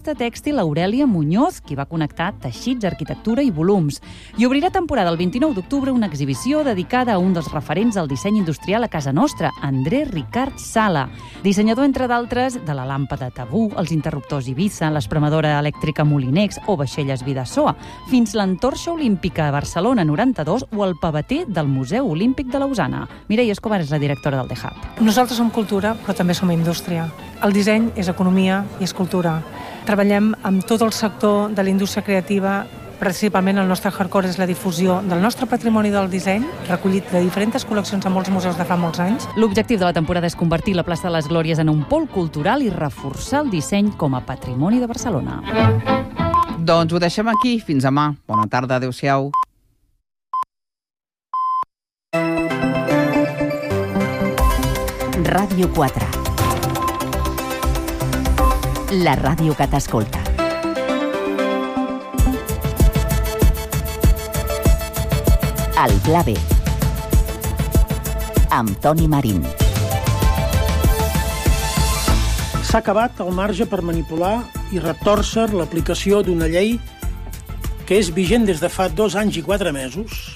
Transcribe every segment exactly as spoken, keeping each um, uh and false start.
l'artista tèxtil Aurèlia Muñoz, qui va connectar teixits, arquitectura i volums. I obrirà temporada el vint-i-nou d'octubre una exhibició dedicada a un dels referents del disseny industrial a casa nostra, André Ricard Sala, dissenyador, entre d'altres, de la làmpada Tabú, els interruptors Ibiza, l'espremadora elèctrica Molinex o vaixelles Vidasoa, fins l'antorxa olímpica a Barcelona noranta-dos o el pavater del Museu Olímpic de Lausana. Mireia Escobar és la directora del The Hub. Nosaltres som cultura, però també som indústria. El disseny és economia i és cultura. Treballem amb tot el sector de la indústria creativa. Principalment el nostre hardcore és la difusió del nostre patrimoni del disseny, recollit de diferents col·leccions a molts museus de fa molts anys. L'objectiu de la temporada és convertir la plaça de les Glòries en un pol cultural i reforçar el disseny com a patrimoni de Barcelona. Doncs ho deixem aquí. Fins demà. Bona tarda. Adéu-siau. Ràdio quatre. La ràdio que t'escolta. El Pla B. Amb Toni Marín. S'ha acabat el marge per manipular i retòrcer l'aplicació d'una llei que és vigent des de fa dos anys i quatre mesos,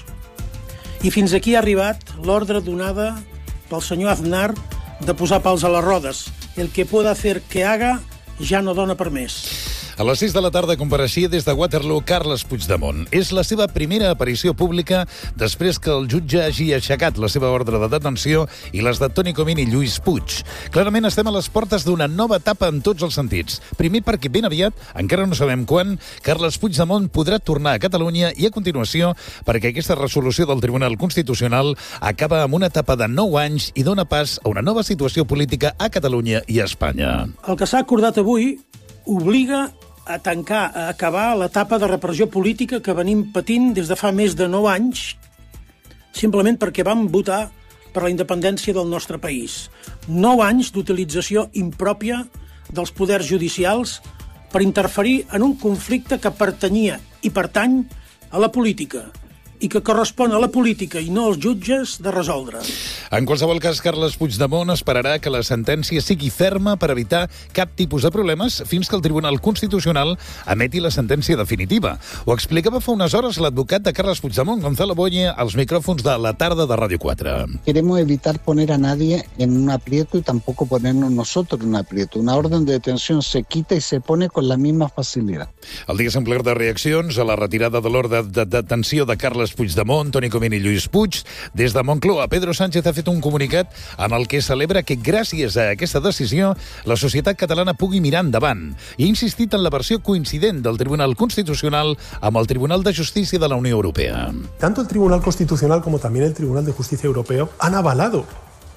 i fins aquí ha arribat l'ordre donada pel senyor Aznar de posar pals a les rodes. El que pueda hacer que haga ja no dona per més. A les sis de la tarda compareixia des de Waterloo Carles Puigdemont. És la seva primera aparició pública després que el jutge hagi aixecat la seva ordre de detenció i les de Toni Comín i Lluís Puig. Clarament estem a les portes d'una nova etapa en tots els sentits. Primer perquè ben aviat, encara no sabem quan, Carles Puigdemont podrà tornar a Catalunya i a continuació perquè aquesta resolució del Tribunal Constitucional acaba amb una etapa de nou anys i dona pas a una nova situació política a Catalunya i a Espanya. El que s'ha acordat avui obliga a tancar, a acabar l'etapa de repressió política que venim patint des de fa més de nou anys, simplement perquè vam votar per la independència del nostre país. Nou anys d'utilització impròpia dels poders judicials per interferir en un conflicte que pertanyia i pertany a la política, i que correspon a la política i no als jutges de resoldre. En qualsevol cas, Carles Puigdemont esperarà que la sentència sigui ferma per evitar cap tipus de problemes fins que el Tribunal Constitucional emeti la sentència definitiva. Ho explicava fa unes hores l'advocat de Carles Puigdemont, Gonzalo Boye, als micròfons de la tarda de Ràdio quatre. Queremos evitar poner a nadie en un aprieto y tampoco ponernos nosotros en un aprieto. Una orden de detención se quita y se pone con la misma facilidad. El dia s'ha omplert de reaccions a la retirada de l'ordre de detenció de Carles Puigdemont, Toni Comín i Lluís Puig. Des de Moncloa, Pedro Sánchez ha fet un comunicat en el que celebra que gràcies a aquesta decisió la societat catalana pugui mirar endavant i ha insistit en la versió coincident del Tribunal Constitucional amb el Tribunal de Justícia de la Unió Europea. Tanto el Tribunal Constitucional como también el Tribunal de Justicia Europeo han avalado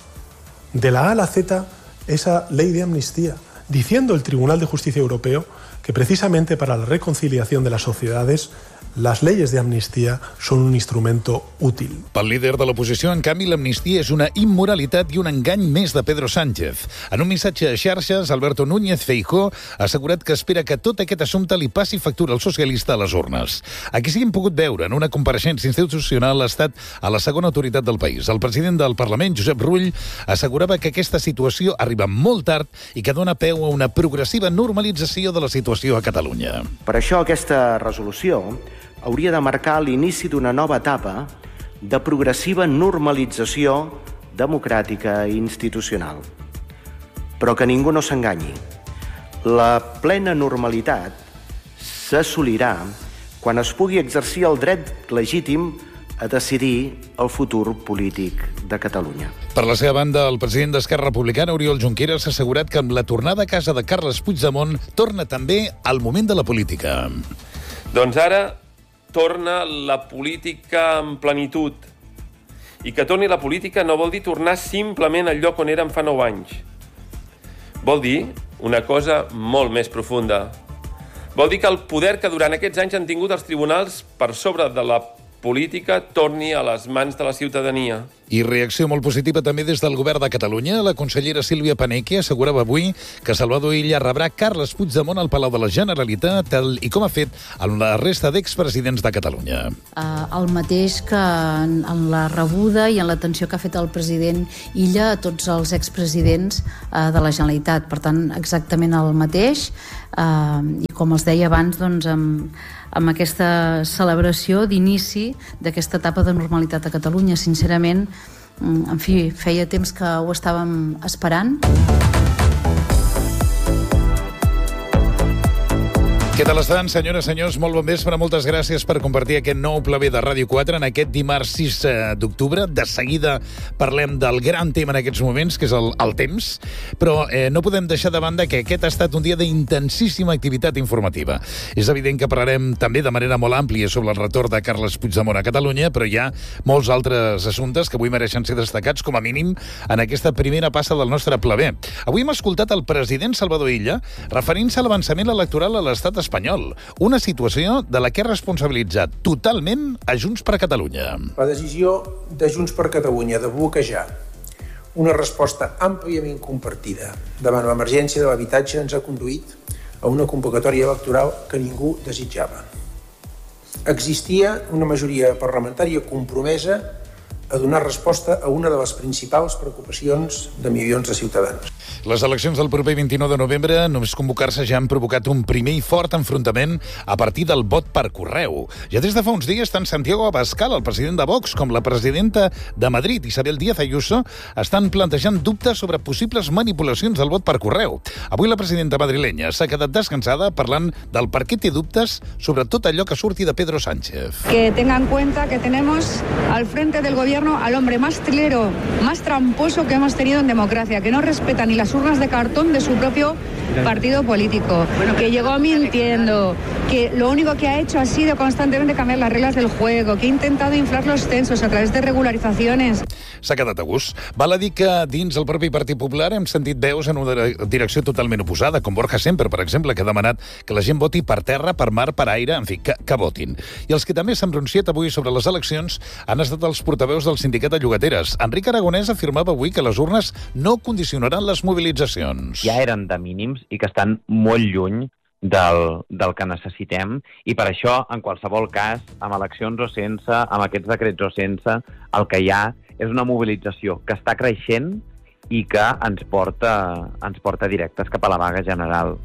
de la A a la Z esa ley de amnistía, diciendo el Tribunal de Justicia Europeo que precisamente para la reconciliación de las sociedades las leyes de amnistía son un instrumento útil. Pel líder de l'oposició, en canvi, l'amnistia és una immoralitat i un engany més de Pedro Sánchez. En un missatge a xarxes, Alberto Núñez Feijóo ha assegurat que espera que tot aquest assumpte li passi factura al socialista a les urnes. Aquí sí hem pogut veure en una compareixença institucional ha estat a la segona autoritat del país. El president del Parlament, Josep Rull, assegurava que aquesta situació arriba molt tard i que dona peu a una progressiva normalització de la situació a Catalunya. Per això aquesta resolució hauria de marcar l'inici d'una nova etapa de progressiva normalització democràtica i institucional. Però que ningú no s'enganyi. La plena normalitat s'assolirà quan es pugui exercir el dret legítim a decidir el futur polític de Catalunya. Per la seva banda, el president d'Esquerra Republicana, Oriol Junqueras, ha assegurat que amb la tornada a casa de Carles Puigdemont torna també al moment de la política. Doncs ara torna la política en plenitud. I que torni la política no vol dir tornar simplement al lloc on érem fa nou anys. Vol dir una cosa molt més profunda. Vol dir que el poder que durant aquests anys han tingut els tribunals per sobre de la política torni a les mans de la ciutadania. I reacció molt positiva també des del govern de Catalunya. La consellera Sílvia Paneque assegurava avui que Salvador Illa rebrà Carles Puigdemont al Palau de la Generalitat, tal i com ha fet amb la resta d'expresidents de Catalunya. Uh, el mateix que en, en la rebuda i en l'atenció que ha fet el president Illa a tots els expresidents uh, de la Generalitat. Per tant, exactament el mateix. Uh, I com els deia abans, doncs, amb, amb aquesta celebració d'inici d'aquesta etapa de normalitat a Catalunya. Sincerament, en fi, feia temps que ho estàvem esperant. Què tal estan, senyores, senyors? Molt bon vespre, moltes gràcies per compartir aquest nou Pla B de Ràdio quatre en aquest dimarts sis d'octubre. De seguida parlem del gran tema en aquests moments, que és el, el temps, però eh, no podem deixar de banda que aquest ha estat un dia d'intensíssima activitat informativa. És evident que parlarem també de manera molt àmplia sobre el retorn de Carles Puigdemont a Catalunya, però hi ha molts altres assumptes que avui mereixen ser destacats, com a mínim, en aquesta primera passa del nostre Pla B. Avui hem escoltat el president Salvador Illa referint-se a l'avançament electoral a l'estat espanyol, una situació de la que ha responsabilitzat totalment a Junts per Catalunya. La decisió de Junts per Catalunya de bloquejar una resposta àmpliament compartida davant l'emergència de l'habitatge ens ha conduït a una convocatòria electoral que ningú desitjava. Existia una majoria parlamentària compromesa a donar resposta a una de les principals preocupacions de milions de ciutadans. Les eleccions del proper vint-i-nou de novembre, només convocar-se, ja han provocat un primer i fort enfrontament a partir del vot per correu. Ja des de fa uns dies, tant Santiago Abascal, el president de Vox, com la presidenta de Madrid, Isabel Díaz Ayuso, estan plantejant dubtes sobre possibles manipulacions del vot per correu. Avui la presidenta madrilenya s'ha quedat descansada parlant del per què té dubtes sobre tot allò que surti de Pedro Sánchez. Que tenga en cuenta que tenemos al frente del gobierno al hombre más trilero, más tramposo que hemos tenido en democracia, que no respeta ni las urnas de cartón de su propio partido político, que llegó mintiendo, que lo único que ha hecho ha sido constantemente cambiar las reglas del juego, que ha intentado inflar los censos a través de regularizaciones. S'ha quedat a gust. Val a dir que dins el propi Partit Popular hem sentit veus en una direcció totalment oposada, com Borja Semper, per exemple, que ha demanat que la gent voti per terra, per mar, per aire, en fi, que, que votin. I els que també s'han pronunciat avui sobre les eleccions han estat els portaveus del sindicat de llogateres. Enric Aragonès afirmava avui que les urnes no condicionaran les mobilitzacions. Ja eren de mínims i que estan molt lluny del, del que necessitem, i per això, en qualsevol cas, amb eleccions o sense, amb aquests decrets o sense, el que hi ha és una mobilització que està creixent i que ens porta, ens porta directes cap a la vaga general.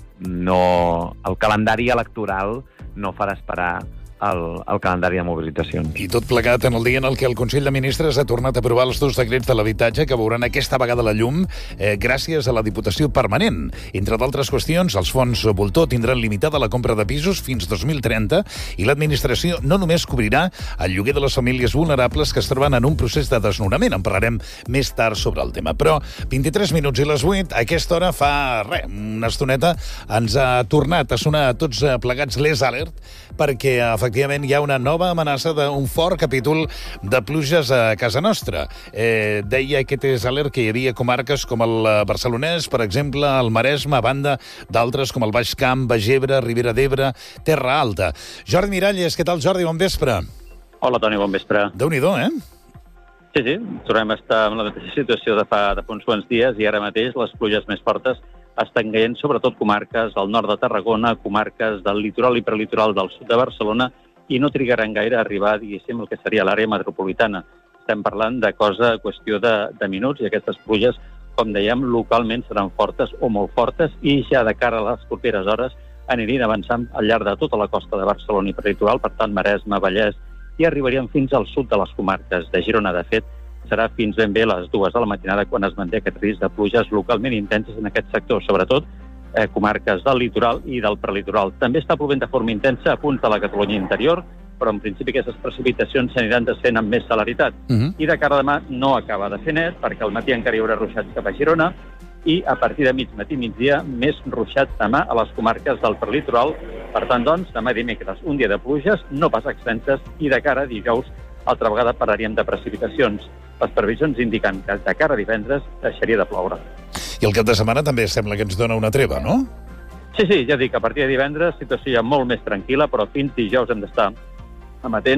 No, el calendari electoral no farà esperar el, el calendari de mobilitzacions. I tot plegat en el dia en el que el Consell de Ministres ha tornat a aprovar els dos decrets de l'habitatge que veuran aquesta vegada la llum eh, gràcies a la Diputació Permanent. Entre d'altres qüestions, els fons Voltor tindran limitada la compra de pisos fins dos mil trenta i l'administració no només cobrirà el lloguer de les famílies vulnerables que es troben en un procés de desnonament. En parlarem més tard sobre el tema. Però vint-i-tres minuts i les vuit, a aquesta hora fa res, una estoneta, ens ha tornat a sonar a tots plegats l'Es Alert, perquè efectivament hi ha una nova amenaça d'un fort capítol de pluges a casa nostra. Eh, deia aquest És Alert que hi havia comarques com el Barcelonès, per exemple, el Maresme, a banda d'altres com el Baix Camp, Baix Ebre, Ribera d'Ebre, Terra Alta. Jordi Miralles, què tal, Jordi? Bon vespre. Hola, Toni, bon vespre. Déu-n'hi-do, eh? Sí, sí, tornem a estar en la mateixa situació de fa de uns quants dies i ara mateix les pluges més fortes estan caient sobretot comarques del nord de Tarragona, comarques del litoral i prelitoral del sud de Barcelona, i no trigaran gaire a arribar, diguéssim, el que seria l'àrea metropolitana. Estem parlant de cosa, qüestió de, de minuts, i aquestes pluges, com dèiem, localment seran fortes o molt fortes, i ja de cara a les properes hores anirien avançant al llarg de tota la costa de Barcelona i prelitoral, per tant, Maresme, Vallès, i arribarien fins al sud de les comarques de Girona. De fet, serà fins ben bé les dues de la matinada quan es manté aquest risc de pluges localment intenses en aquest sector, sobretot eh, comarques del litoral i del prelitoral. També està plovent de forma intensa a punts de la Catalunya interior, però en principi aquestes precipitacions s'aniran desfent amb més celeritat. Uh-huh. I de cara a demà no acaba de fer net, perquè al matí encara hi haurà ruixats cap a Girona, i a partir de mig matí, migdia, més ruixats demà a les comarques del prelitoral. Per tant, doncs, demà dimecres, un dia de pluges, no pas extenses, i de cara a dijous, altra vegada parlaríem de precipitacions. Les previsions indiquen que de cara a divendres deixaria de ploure. I el cap de setmana també sembla que ens dona una treva, no? Sí, sí, ja dic, a partir de divendres situació ja molt més tranquil·la, però fins dijous hem d'estar amatents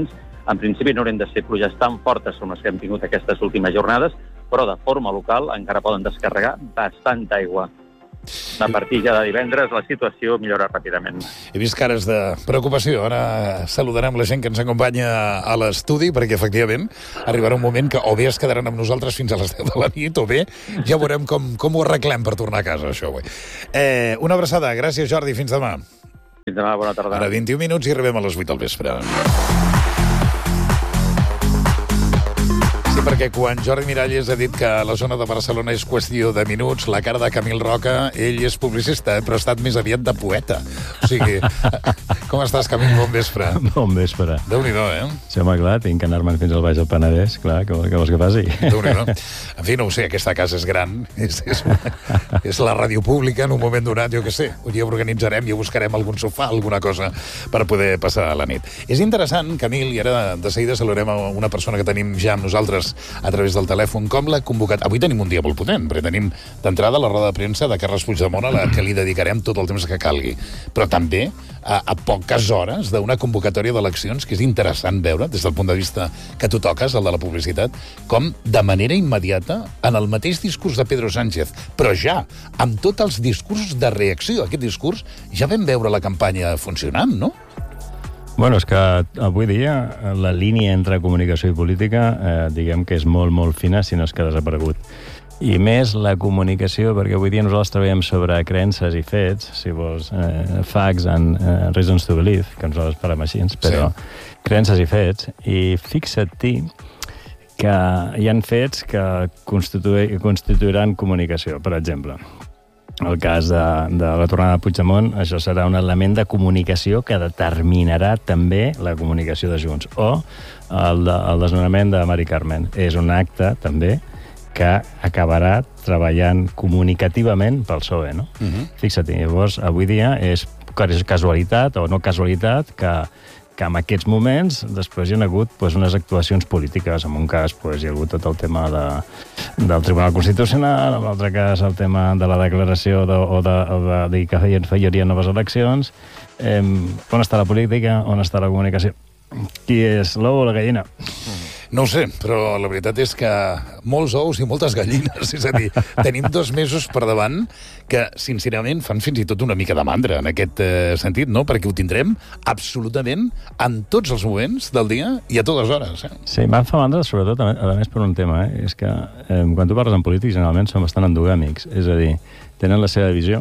En principi no haurien de ser pluges tan fortes com les que hem tingut aquestes últimes jornades, però de forma local encara poden descarregar bastanta aigua. A partir ja de divendres la situació millora ràpidament. He vist cares de preocupació. Ara saludarem la gent que ens acompanya a l'estudi, perquè efectivament arribarà un moment que o bé es quedaran amb nosaltres fins a les deu de la nit, o bé ja veurem com, com ho arreglem per tornar a casa, això avui. Eh, una abraçada. Gràcies, Jordi. Fins demà. Fins demà, bona tarda. Ara vint-i-un minuts i arribem a les vuit del vespre. Sí, perquè quan Jordi Miralles ha dit que la zona de Barcelona és qüestió de minuts, la cara de Camil Roca, ell és publicista, però ha estat més aviat de poeta. O sigui, com estàs, Camil? Bon vespre. Bon vespre. Déu-n'hi-do, eh? Sí, home, clar, tinc que anar-me'n fins al Baix del Penedès, clar, què vols que faci? Déu-n'hi-do. En fi, no ho sé, aquesta casa és gran, és, és, és la ràdio pública, en un moment donat, jo què sé, un dia organitzarem i buscarem algun sofà, alguna cosa per poder passar la nit. És interessant, Camil, i ara de seguida saludarem a una persona que tenim ja amb nosaltres a través del telèfon, com l'ha convocat. Avui tenim un dia molt potent, perquè tenim d'entrada la roda de premsa de Carles Puigdemont, a la que li dedicarem tot el temps que calgui. Però també a, a poques hores d'una convocatòria d'eleccions, que és interessant veure, des del punt de vista que tu toques, el de la publicitat, com de manera immediata, en el mateix discurs de Pedro Sánchez, però ja amb tots els discursos de reacció a aquest discurs, ja vam veure la campanya funcionant, no? Bueno, és que avui dia la línia entre comunicació i política, eh, diguem que és molt, molt fina, si no és que ha desaparegut. I més la comunicació, perquè avui dia nosaltres treballem sobre creences i fets, si vols, eh, facts and eh, reasons to believe, que nosaltres parlem així, però sí. Creences i fets, i fixa't-hi que hi ha fets que constitu- constituiran comunicació, per exemple. El cas de, de la tornada de Puigdemont, això serà un element de comunicació que determinarà també la comunicació de Junts. O el, de, el desnonament de Mari Carmen. És un acte, també, que acabarà treballant comunicativament pel P S O E, no? Uh-huh. Fixa't-hi, llavors, avui dia és casualitat o no casualitat que que en aquests moments després hi ha hagut pues, unes actuacions polítiques. En un cas pues, hi ha hagut tot el tema de, del Tribunal Constitucional, en l'altre cas el tema de la declaració de, o, de, o de dir que feien, feien noves eleccions. Eh, on està la política? On està la comunicació? Qui és l'ou o la gallina? No ho sé, però la veritat és que molts ous i moltes gallines. És a dir, tenim dos mesos per davant que, sincerament, fan fins i tot una mica de mandra en aquest eh, sentit, no? Perquè ho tindrem absolutament en tots els moments del dia i a totes hores. Eh? Sí, van fa mandra, sobretot, a, a més per un tema, eh? És que eh, quan tu parles amb polítics, generalment són bastant endogàmics, és a dir, tenen la seva visió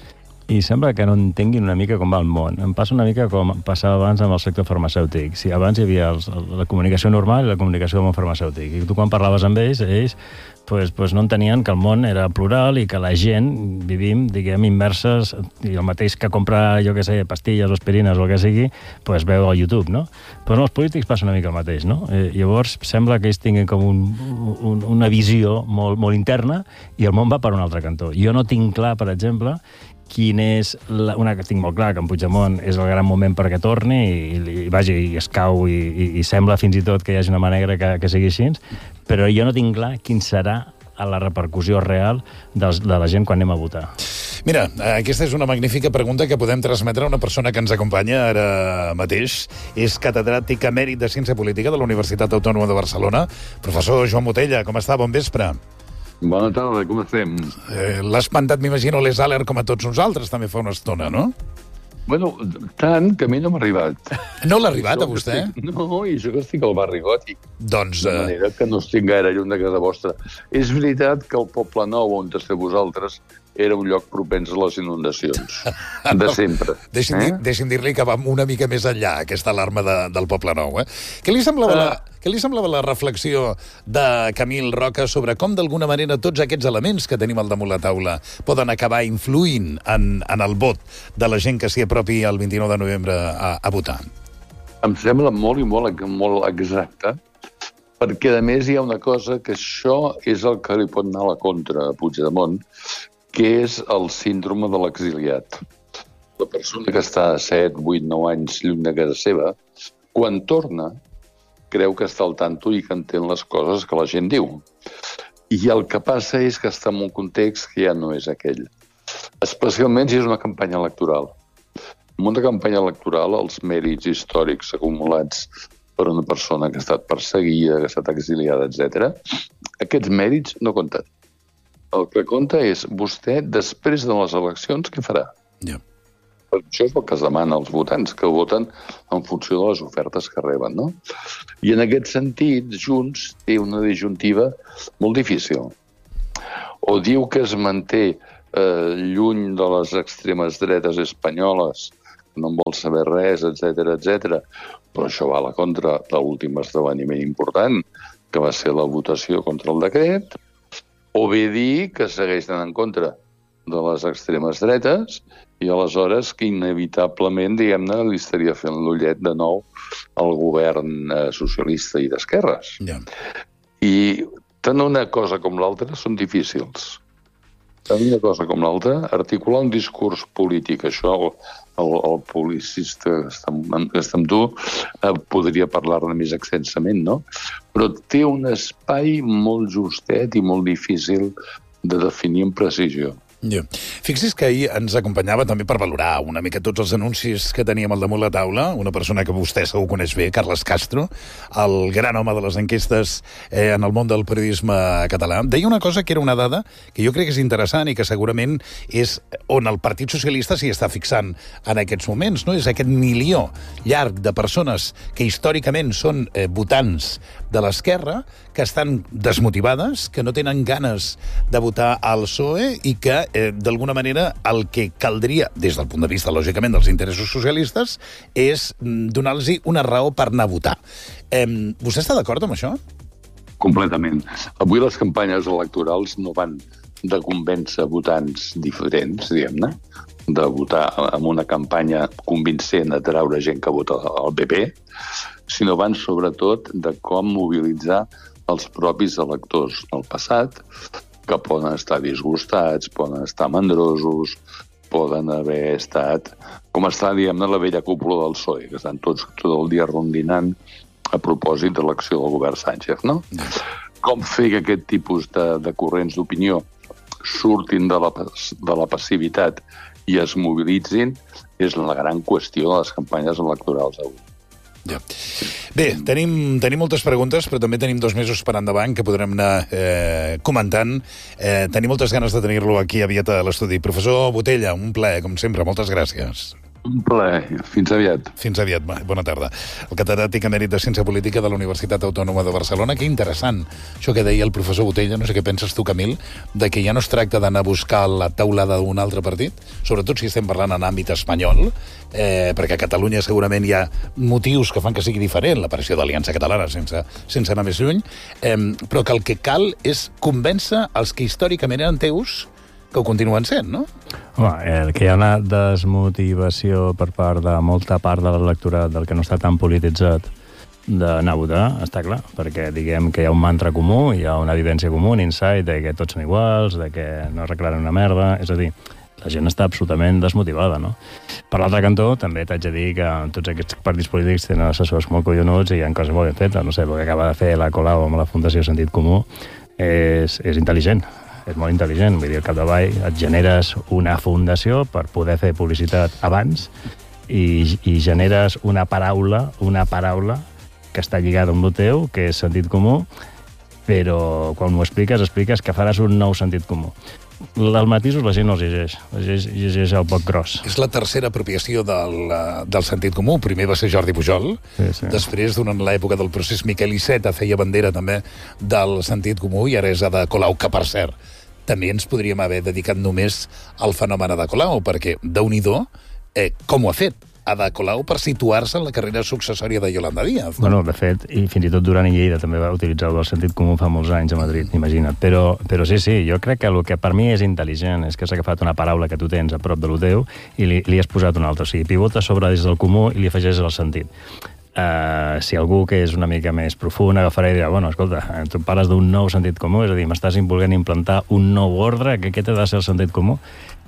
i sembla que no entenguin una mica com va el món. Em passa una mica com passava abans amb el sector farmacèutic. Sí, abans hi havia els, la comunicació normal i la comunicació del món farmacèutic. I tu quan parlaves amb ells, ells pues, pues no entenien que el món era plural i que la gent vivim, diguem, immerses, i el mateix que comprar, jo què sé, pastilles o aspirines o el que sigui, pues veu al YouTube, no? Però no, els polítics passa una mica el mateix, no? Eh, llavors sembla que ells tinguin com un, un, una visió molt, molt interna i el món va per un altre cantó. Jo no tinc clar, per exemple, quin és... La, una que tinc molt clar, que en Puigdemont és el gran moment perquè torni i, i vagi, i es cau i, i, i sembla fins i tot que hi hagi una mà negra que, que sigui així, però jo no tinc clar quin serà a la repercussió real dels, de la gent quan anem a votar. Mira, aquesta és una magnífica pregunta que podem transmetre a una persona que ens acompanya ara mateix. És catedràtic emèrit de Ciència Política de la Universitat Autònoma de Barcelona. Professor Joan Botella, com està? Bon vespre. Bona tarda, com estem? Eh, L'ha espantat, m'imagino, les Aller com a tots nosaltres, també fa una estona, no? Bueno, tant que a mi no m'ha arribat. No l'ha arribat, a vostè? Estic, no, i jo que estic al barri gòtic. Doncs... De manera que no estic gaire lluny de casa vostra. És veritat que el Poble Nou, on esteu vosaltres, era un lloc propens a les inundacions. De sempre. Deixi'm, eh? dir, deixi'm dir-li que va una mica més enllà, aquesta alarma de, del Poble Nou. Eh? Què li semblava, uh... la, què li semblava la reflexió de Camil Roca sobre com, d'alguna manera, tots aquests elements que tenim al damunt la taula poden acabar influint en, en el vot de la gent que s'hi apropi el vint-i-nou de novembre a, a votar? Em sembla molt i molt, molt exacte, perquè, a més, hi ha una cosa que això és el que li pot anar a la contra a Puigdemont, que és el síndrome de l'exiliat. La persona que està set, vuit, nou anys lluny de casa seva, quan torna, creu que està al tanto i que entén les coses que la gent diu. I el que passa és que està en un context que ja no és aquell. Especialment si és una campanya electoral. En una campanya electoral, els mèrits històrics acumulats per una persona que ha estat perseguida, que ha estat exiliada, etcètera. Aquests mèrits no compten. El que compta és vostè, després de les eleccions, què farà? Ja. Això és el que es demana als votants, que voten en funció de les ofertes que reben, no? I en aquest sentit, Junts té una disjuntiva molt difícil. O diu que es manté eh, lluny de les extremes dretes espanyoles, no en vol saber res, etcètera, etcètera, però això va a la contra de l'últim esdeveniment important, que va ser la votació contra el decret, o bé dir que segueix anant en contra de les extremes dretes i aleshores que inevitablement, diguem-ne, li estaria fent l'ullet de nou al govern eh, socialista i d'esquerres. Ja. I tant una cosa com l'altra són difícils. Tant una cosa com l'altra, articular un discurs polític, això el, el, el publicista que està, que està amb tu eh, podria parlar-ne més extensament, no? Però té un espai molt justet i molt difícil de definir amb precisió. Ja. Fixi's que ahir ens acompanyava també per valorar una mica tots els anuncis que teníem al damunt la taula, una persona que vostè segur coneix bé, Carles Castro, el gran home de les enquestes eh, en el món del periodisme català. Deia una cosa que era una dada que jo crec que és interessant i que segurament és on el Partit Socialista s'hi està fixant en aquests moments, no? És aquest milió llarg de persones que històricament són eh, votants de l'esquerra, que estan desmotivades, que no tenen ganes de votar al P S O E i que, eh, d'alguna manera, el que caldria, des del punt de vista, lògicament, dels interessos socialistes, és donar-los una raó per anar a votar. Eh, vostè està d'acord amb això? Completament. Avui les campanyes electorals no van de convèncer votants diferents, diguem-ne, de votar amb una campanya convincent a treure gent que vota al P P, sinó van sobretot de com mobilitzar els propis electors del passat, que poden estar disgustats, poden estar mandrosos, poden haver estat, com està, diguem-ne, la vella cúpula del P S O E, que estan tots tot el dia rondinant a propòsit de l'acció del govern Sánchez, no? Com fer que aquest tipus de, de corrents d'opinió surtin de la, de la passivitat i es mobilitzin és la gran qüestió de les campanyes electorals avui. Ja. Bé, tenim, tenim moltes preguntes, però també tenim dos mesos per endavant que podrem anar eh, comentant. Eh, tenim moltes ganes de tenir-lo aquí aviat a l'estudi. Professor Botella, un plaer, com sempre. Moltes gràcies. Un plaer. Fins aviat. Fins aviat. Bona tarda. El catedràtic emèrit de Ciència Política de la Universitat Autònoma de Barcelona. Que interessant, això que deia el professor Botella, no sé què penses tu, Camil, de que ja no es tracta d'anar a buscar la taulada d'un altre partit, sobretot si estem parlant en àmbit espanyol, eh, perquè a Catalunya segurament hi ha motius que fan que sigui diferent l'aparició d'Aliança Catalana, sense, sense anar més lluny, eh, però que el que cal és convèncer els que històricament eren teus que ho continuen sent, no? Home, el que hi ha una desmotivació per part de molta part de l'electorat del que no està tan polititzat d'anar a votar, està clar, perquè diguem que hi ha un mantra comú, hi ha una vivència comú, un insight de que tots són iguals, de que no arreglaran una merda, és a dir, la gent està absolutament desmotivada, no? Per l'altre cantó, també t'haig de dir que tots aquests partits polítics tenen assessors molt collonuts i hi ha coses molt ben fetes, no sé, el que acaba de fer la Colau amb la Fundació Sentit Comú és, és intel·ligent, és molt intel·ligent, vull dir, al capdavall et generes una fundació per poder fer publicitat abans i, i generes una paraula, una paraula que està lligada amb el teu, que és sentit comú, però quan ho expliques, expliques que faràs un nou sentit comú. Els matisos la gent no els llegeix, la gent llegeix el poc gros. És la tercera apropiació del, del sentit comú. Primer va ser Jordi Pujol, sí, sí. Després, durant l'època del procés, Miquel Iceta feia bandera també del sentit comú i ara és Ada Colau, que per cert, també ens podríem haver dedicat només al fenomen Ada Colau, perquè, déu-n'hi-do, eh, com ho ha fet Ada Colau per situar-se en la carrera successòria de Yolanda Díaz. No? Bueno, de fet, i fins i tot Duran i Lleida també va utilitzar el sentit comú fa molts anys a Madrid, imagina't. Però, però sí, sí, jo crec que el que per mi és intel·ligent és que has agafat una paraula que tu tens a prop de lo teu i li, li has posat una altra. O sigui, pivota sobre des del comú i li afegeixes el sentit. Uh, si algú que és una mica més profund agafarà i dirà, bueno, escolta, tu parles d'un nou sentit comú, és a dir, m'estàs volent implantar un nou ordre, que aquest ha de ser el sentit comú.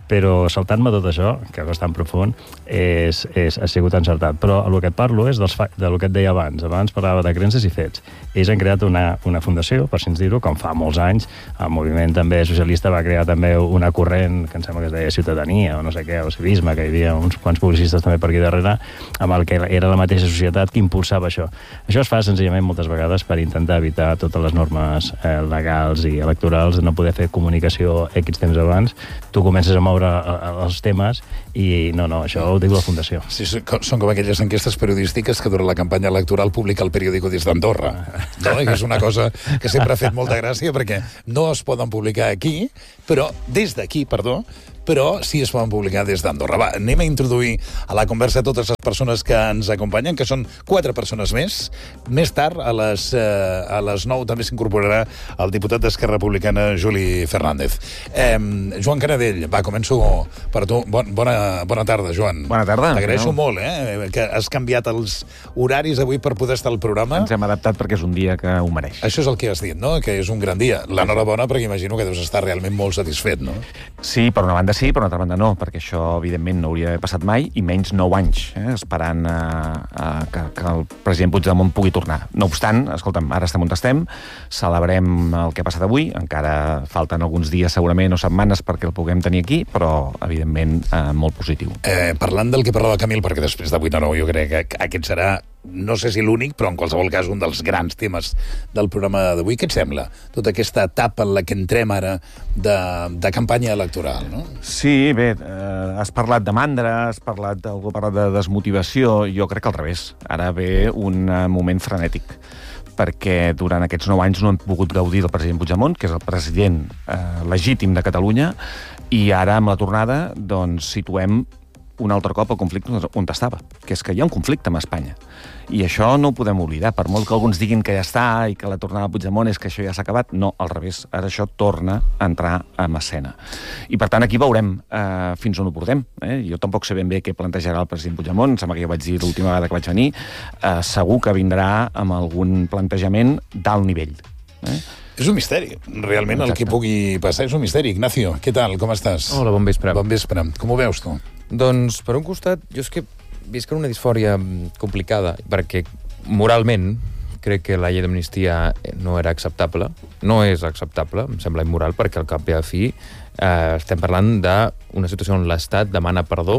però saltant-me tot això, que és bastant profund, és, és, ha sigut encertat. Però el que et parlo és dels fa, del que et deia abans. Abans parlava de creences i fets. Ells han creat una, una fundació, per si ens dir-ho, com fa molts anys. El moviment també socialista va crear també una corrent, que em sembla que es deia Ciutadania, o no sé què, o Civisme, que hi havia uns quants publicistes també per aquí darrere, amb el que era la mateixa societat que impulsava això. Això es fa senzillament moltes vegades per intentar evitar totes les normes eh, legals i electorals, de no poder fer comunicació X temps abans. Tu comences a moure els temes i no, no, això ho diu la Fundació. Sí, són com aquelles enquestes periodístiques que durant la campanya electoral publica el periòdico des d'Andorra, no? Que és una cosa que sempre ha fet molta gràcia perquè no es poden publicar aquí, però des d'aquí, perdó, però sí es poden publicar des d'Andorra. Va, anem a introduir a la conversa totes les persones que ens acompanyen, que són quatre persones més. Més tard, a les, eh, a les nou, també s'incorporarà el diputat d'Esquerra Republicana, Juli Fernández. Eh, Joan Canadell, va, començo per tu. Bon, bona, bona tarda, Joan. Bona tarda. T'agraeixo no. molt, eh, que has canviat els horaris avui per poder estar al programa. Ens hem adaptat perquè és un dia que ho mereix. Això és el que has dit, no?, que és un gran dia. L'enhorabona, perquè imagino que deus estar realment molt satisfet, no? Sí, per una banda sí, per una altra banda no, perquè això, evidentment, no hauria d'haver passat mai, i menys nou anys, eh, esperant a, a, que, que el president Puigdemont pugui tornar. No obstant, escolta'm, ara estem on estem, celebrem el que ha passat avui, encara falten alguns dies segurament o setmanes perquè el puguem tenir aquí, però, evidentment, eh, molt positiu. Eh, parlant del que parlava Camil, perquè després de vuit a nou jo crec que aquest serà, no sé si l'únic, però en qualsevol cas un dels grans temes del programa d'avui. Què et sembla? Tota aquesta etapa en la que entrem ara de, de campanya electoral, no? Sí, bé, eh, has parlat de mandra, has parlat, algú ha parlat de desmotivació, jo crec que al revés. Ara ve un uh, moment frenètic, perquè durant aquests nou anys no hem pogut gaudir del president Puigdemont, que és el president eh, legítim de Catalunya, i ara, amb la tornada, doncs situem un altre cop el conflicte on estava, que és que hi ha un conflicte amb Espanya. I això no ho podem oblidar, per molt que alguns diguin que ja està i que la tornada de Puigdemont és que això ja s'ha acabat, no, al revés, ara això torna a entrar en escena. I per tant aquí veurem eh, fins on ho portem. Eh? Jo tampoc sé ben bé què plantejarà el president Puigdemont, em sembla que ja ho vaig dir l'última vegada que vaig venir, eh, segur que vindrà amb algun plantejament d'alt nivell. Eh? És un misteri, realment. Exacte. El que pugui passar és un misteri. Ignacio, què tal, com estàs? Hola, bon vespre. Bon vespre. Com ho veus, tu? Doncs, per un costat, jo és que visc en una disfòria complicada, perquè moralment crec que la llei d'amnistia no era acceptable, no és acceptable, em sembla immoral, perquè al cap i a la fi eh, estem parlant d'una situació on l'Estat demana perdó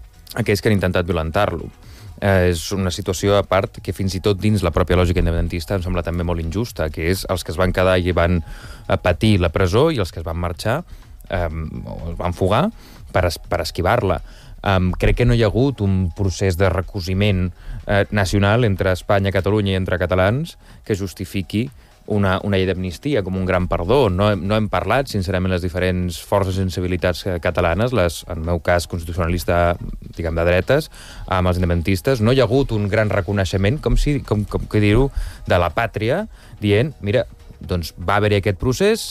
a aquells que han intentat violentar-lo. Eh, és una situació a part que fins i tot dins la pròpia lògica independentista em sembla també molt injusta, que és els que es van quedar i van patir la presó i els que es van marxar eh, o es van fugar per, es, per esquivar-la. Um, crec que no hi ha hagut un procés de recosiment eh, nacional entre Espanya, Catalunya i entre catalans que justifiqui una, una llei d'amnistia com un gran perdó. No, no hem parlat, sincerament, les diferents forces i sensibilitats catalanes, les, en el meu cas, constitucionalista, diguem, de dretes, amb els independentistes. No hi ha hagut un gran reconeixement, com, si, com, com que dir-ho, de la pàtria, dient, mira, doncs va haver-hi aquest procés,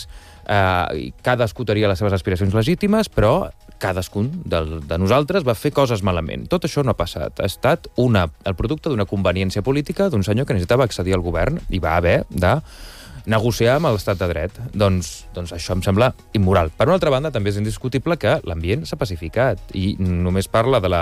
eh, cadascú tenia les seves aspiracions legítimes, però cadascun de, de nosaltres va fer coses malament. Tot això no ha passat. Ha estat una, el producte d'una conveniència política d'un senyor que necessitava accedir al govern i va haver de negociar amb l'estat de dret. Doncs, doncs això em sembla immoral. Per una altra banda, també és indiscutible que l'ambient s'ha pacificat i només parla de la,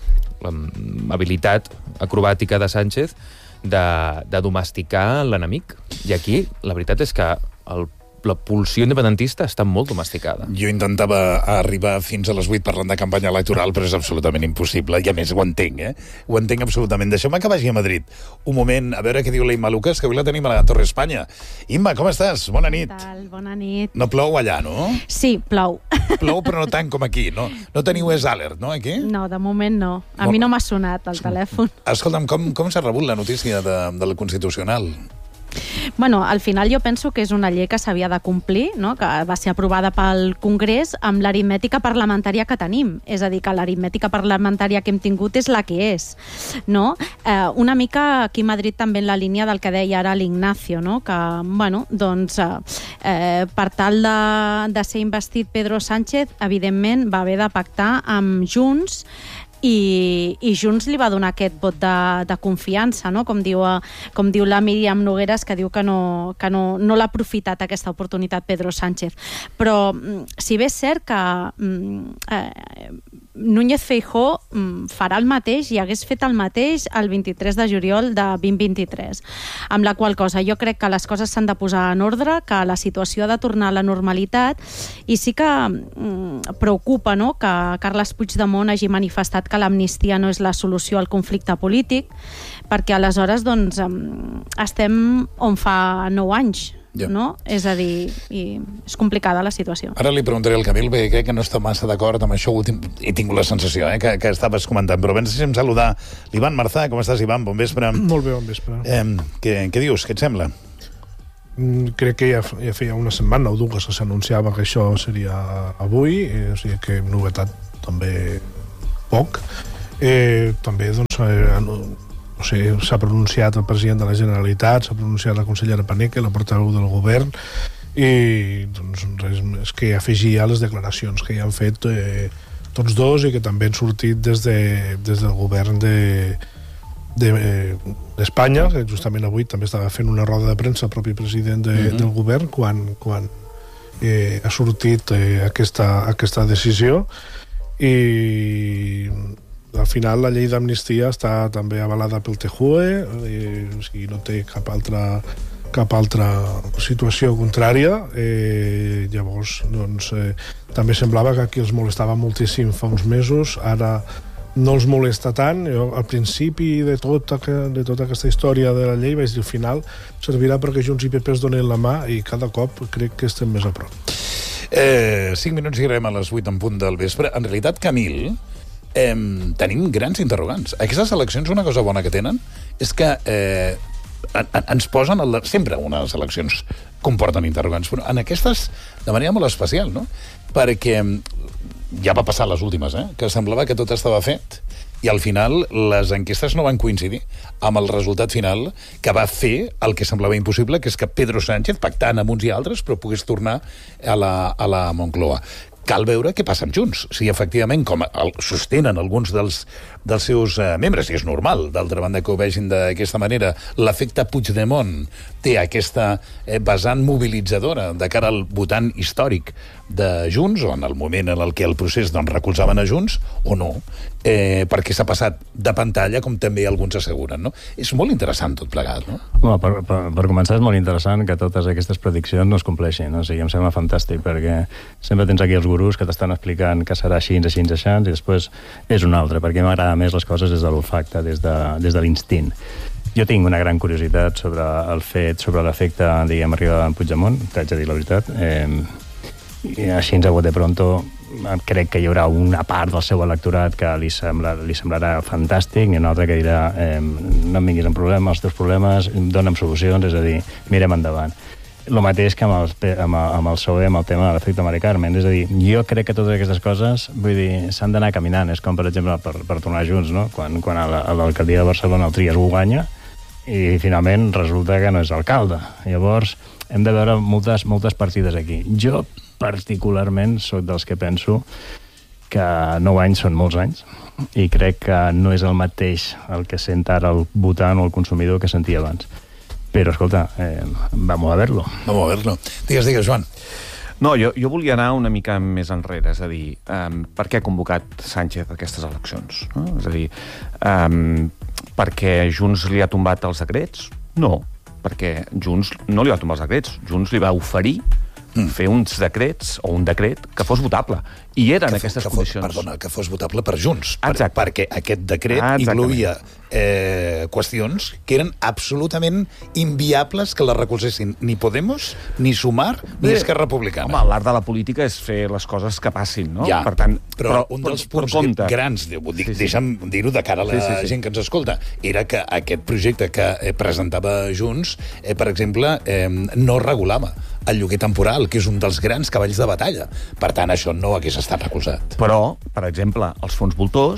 la habilitat acrobàtica de Sánchez de, de domesticar l'enemic. I aquí la veritat és que el la pulsió independentista està molt domesticada. Jo intentava arribar fins a les vuit parlant de campanya electoral, però és absolutament impossible, i a més ho entenc, eh? Ho entenc absolutament. Deixeu-me que vagi a Madrid. Un moment, a veure què diu la Imma Lucas, que avui la tenim a la Torre Espanya. Imma, com estàs? Bona nit. Què tal? Bona nit. No plou allà, no? Sí, plou. Plou, però no tant com aquí, no? No teniu es alert, no, aquí? No, de moment no. A bon... mi no m'ha sonat el telèfon. Escolta'm, com, com s'ha rebut la notícia de, de la Constitucional? Bueno, al final jo penso que és una llei que s'havia de complir, no? Que va ser aprovada pel Congrés amb l'aritmètica parlamentària que tenim. És a dir, que l'aritmètica parlamentària que hem tingut és la que és. No? Eh, una mica aquí a Madrid també en la línia del que deia ara l'Ignacio, no? Que, bueno, doncs, eh, per tal de, de ser investit Pedro Sánchez, evidentment va haver de pactar amb Junts i, i Junts li va donar aquest vot de, de confiança, no? Com diu, com diu la Míriam Nogueras, que diu que no, que no, no l'ha aprofitat aquesta oportunitat Pedro Sánchez. Però si bé és cert que eh, Núñez Feijóo farà el mateix i hagués fet el mateix el vint-i-tres de juliol de vint vint-i-tres, amb la qual cosa jo crec que les coses s'han de posar en ordre, que la situació ha de tornar a la normalitat, i sí que mm, preocupa, no?, que Carles Puigdemont hagi manifestat que l'amnistia no és la solució al conflicte polític, perquè aleshores doncs, estem on fa nou anys, ja. No? És a dir, i és complicada la situació. Ara li preguntaré al Camil, perquè crec que no està massa d'acord amb això últim. He tingut la sensació eh, que, que estaves comentant, però abans deixem saludar l'Ivan Marzà. Com estàs, Ivan? Bon vespre. Molt bé, bon vespre. Eh, què, què dius? Què et sembla? Mm, crec que ja, ja feia una setmana o dues que s'anunciava que això seria avui, eh, o sigui que novetat també poc. Eh, també, doncs, eh, no, no sé, s'ha pronunciat el president de la Generalitat, s'ha pronunciat la consellera Paneque, la portaveu del govern, i doncs res més que afegir a les declaracions que ja han fet eh, tots dos i que també han sortit des, de, des del govern de d'Espanya, de, eh, que justament avui també estava fent una roda de premsa el propi president de, mm-hmm. del govern quan, quan eh, ha sortit eh, aquesta, aquesta decisió. I al final la llei d'amnistia està també avalada pel T J U E, eh, o sigui, no té cap altra cap altra situació contrària. Eh, llavors doncs, eh, també semblava que aquí els molestava moltíssim fa uns mesos, ara no els molesta tant. Jo, al principi de tota, de tota aquesta història de la llei vaig dir al final servirà perquè Junts i P P es donen la mà, i cada cop crec que estem més a prop. Eh, cinc minuts i arribem a les vuit en punt del vespre. En realitat, Camil, eh, tenim grans interrogants. Aquestes eleccions, una cosa bona que tenen és que eh, ens posen... El, sempre unes eleccions comporten interrogants, però en aquestes de manera molt especial, no? Perquè ja va passar les últimes, eh? Que semblava que tot estava fet i al final les enquestes no van coincidir amb el resultat final, que va fer el que semblava impossible, que és que Pedro Sánchez, pactant amb uns i altres, però pogués tornar a la, a la Moncloa. Cal veure què passa amb Junts, si efectivament, com el sostenen alguns dels, dels seus eh, membres, i és normal, d'altra banda que ho vegin d'aquesta manera, l'efecte Puigdemont té aquesta eh, vessant mobilitzadora de cara al votant històric de Junts, o en el moment en el què el procés doncs, recolzaven a Junts, o no, eh, perquè s'ha passat de pantalla, com també alguns asseguren, no? És molt interessant tot plegat, no? Bueno, per, per, per començar, és molt interessant que totes aquestes prediccions no es compleixin, no? O sigui, em sembla fantàstic, perquè sempre tens aquí els gurus que t'estan explicant que serà així, així, així, i després és un altre, perquè m'agrada més les coses des de l'olfacte, des de, des de l'instint. Jo tinc una gran curiositat sobre el fet, sobre l'efecte, diguem, arriba en Puigdemont, t'haig de dir la veritat, eh, i així a bote pronto crec que hi haurà una part del seu electorat que li, sembla, li semblarà fantàstic, i una altra que dirà eh, no em vinguis amb problemes, els teus problemes, dona'm solucions, és a dir, mirem endavant. El mateix que amb el, amb, el, amb el P S O E, amb el tema de l'efecte Mari Carmen. És a dir, jo crec que totes aquestes coses, vull dir, s'han d'anar caminant. És com, per exemple, per, per tornar junts, no? Quan, quan a l'alcaldia de Barcelona el Trias ho guanya i finalment resulta que no és alcalde. Llavors, hem de veure moltes, moltes partides aquí. Jo, particularment, sóc dels que penso que nou anys són molts anys i crec que no és el mateix el que sent ara el votant o el consumidor que sentia abans. Però, escolta, eh, vamos a verlo. Vamos a verlo. Digues, digues, Joan. No, jo, jo volia anar una mica més enrere, és a dir, um, per què ha convocat Sánchez aquestes eleccions? No? És a dir, um, perquè Junts li ha tombat els decrets? No, perquè Junts no li va tombar els decrets. Junts li va oferir mm. fer uns decrets, o un decret, que fos votable. I eren que aquestes que condicions. Fos, perdona, que fos votable per Junts. Per, Exacte. perquè aquest decret ah, incloïa eh, qüestions que eren absolutament inviables que les recolzessin ni Podemos, ni Sumar, ni Bé, Esquerra Republicana. Home, l'art de la política és fer les coses que passin, no? Ja, per tant, però, però un dels per, punts per grans, dic, sí, sí. deixa'm dir-ho de cara a la sí, sí, sí. gent que ens escolta, era que aquest projecte que eh, presentava Junts, eh, per exemple, eh, no regulava el lloguer temporal, que és un dels grans cavalls de batalla. Per tant, això no hagués estat recolzat. Però, per exemple, els fons voltors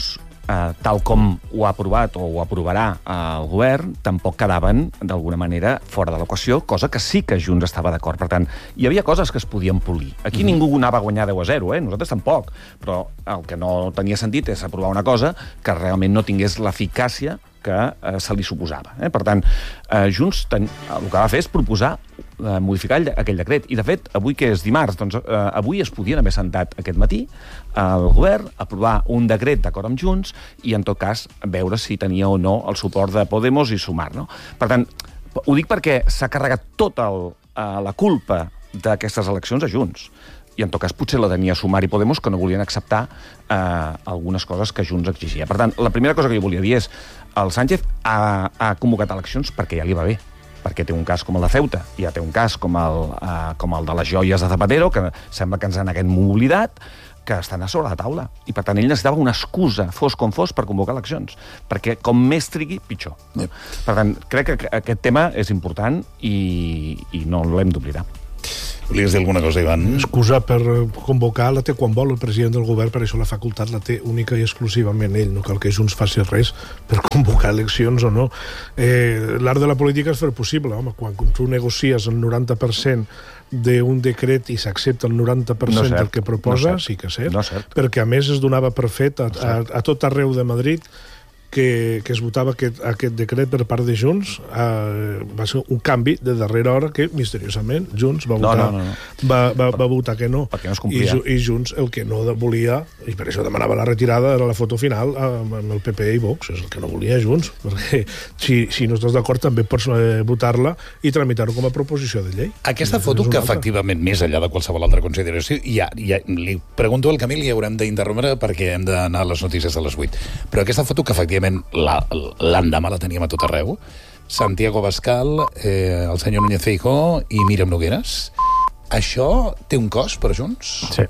eh, tal com ho ha aprovat o ho aprovarà el govern, tampoc quedaven d'alguna manera fora de l'equació, cosa que sí que Junts estava d'acord. Per tant, hi havia coses que es podien polir. Aquí mm. ningú anava a guanyar deu a zero, eh? Nosaltres tampoc, però el que no tenia sentit és aprovar una cosa que realment no tingués l'eficàcia que eh, se li suposava. Eh? Per tant, eh, Junts ten... el que va fer és proposar eh, modificar aquell decret. I, de fet, avui que és dimarts, doncs eh, avui es podien haver sentat aquest matí al govern, aprovar un decret d'acord amb Junts i, en tot cas, veure si tenia o no el suport de Podemos i Sumar. No? Per tant, ho dic perquè s'ha carregat tota el, eh, la culpa d'aquestes eleccions a Junts. I, en tot cas, potser la tenia Sumar i Podemos, que no volien acceptar eh, algunes coses que Junts exigia. Per tant, la primera cosa que jo volia dir és el Sánchez ha, ha convocat eleccions perquè ja li va bé, perquè té un cas com el de Ceuta, i ja té un cas com el, eh, com el de les joies de Zapatero, que sembla que ens han haguem oblidat, que estan a sobre la taula. I, per tant, ell necessitava una excusa, fos com fos, per convocar eleccions. Perquè com més trigui, pitjor. Yep. Per tant, crec que aquest tema és important i, i no l'hem d'oblidar. Volies dir alguna cosa, Ivan? Excusa per convocar la té quan vol el president del govern, per això la facultat la té única i exclusivament ell, no cal que Junts faci res per convocar eleccions o no. Eh, L'art de la política és fer possible, home, quan tu negocies el noranta per cent d'un decret i s'accepta el noranta per cent no del que proposa, no sí que és cert, no cert, perquè a més es donava per fet a, a, a tot arreu de Madrid que, que es votava aquest, aquest decret per part de Junts. Eh, va ser un canvi de darrera hora que, misteriosament, Junts va votar, no, no, no. Va, va, va votar que no. Perquè no es I, I Junts el que no volia, i per això demanava la retirada, era la foto final amb el P P i Vox, és el que no volia Junts, perquè si, si no estàs d'acord també pots eh, votar-la i tramitar-ho com a proposició de llei. Aquesta foto, que efectivament, més enllà de qualsevol altra consideració, ja, ja li pregunto al Camil i haurem d'interrompre perquè hem d'anar a les notícies de les vuit. Però aquesta foto, que efectivament l'endemà la teníem a tot arreu, Santiago Abascal, eh, el senyor Núñez Feijóo i Míriam Nogueras, això té un cost per Junts? Sí.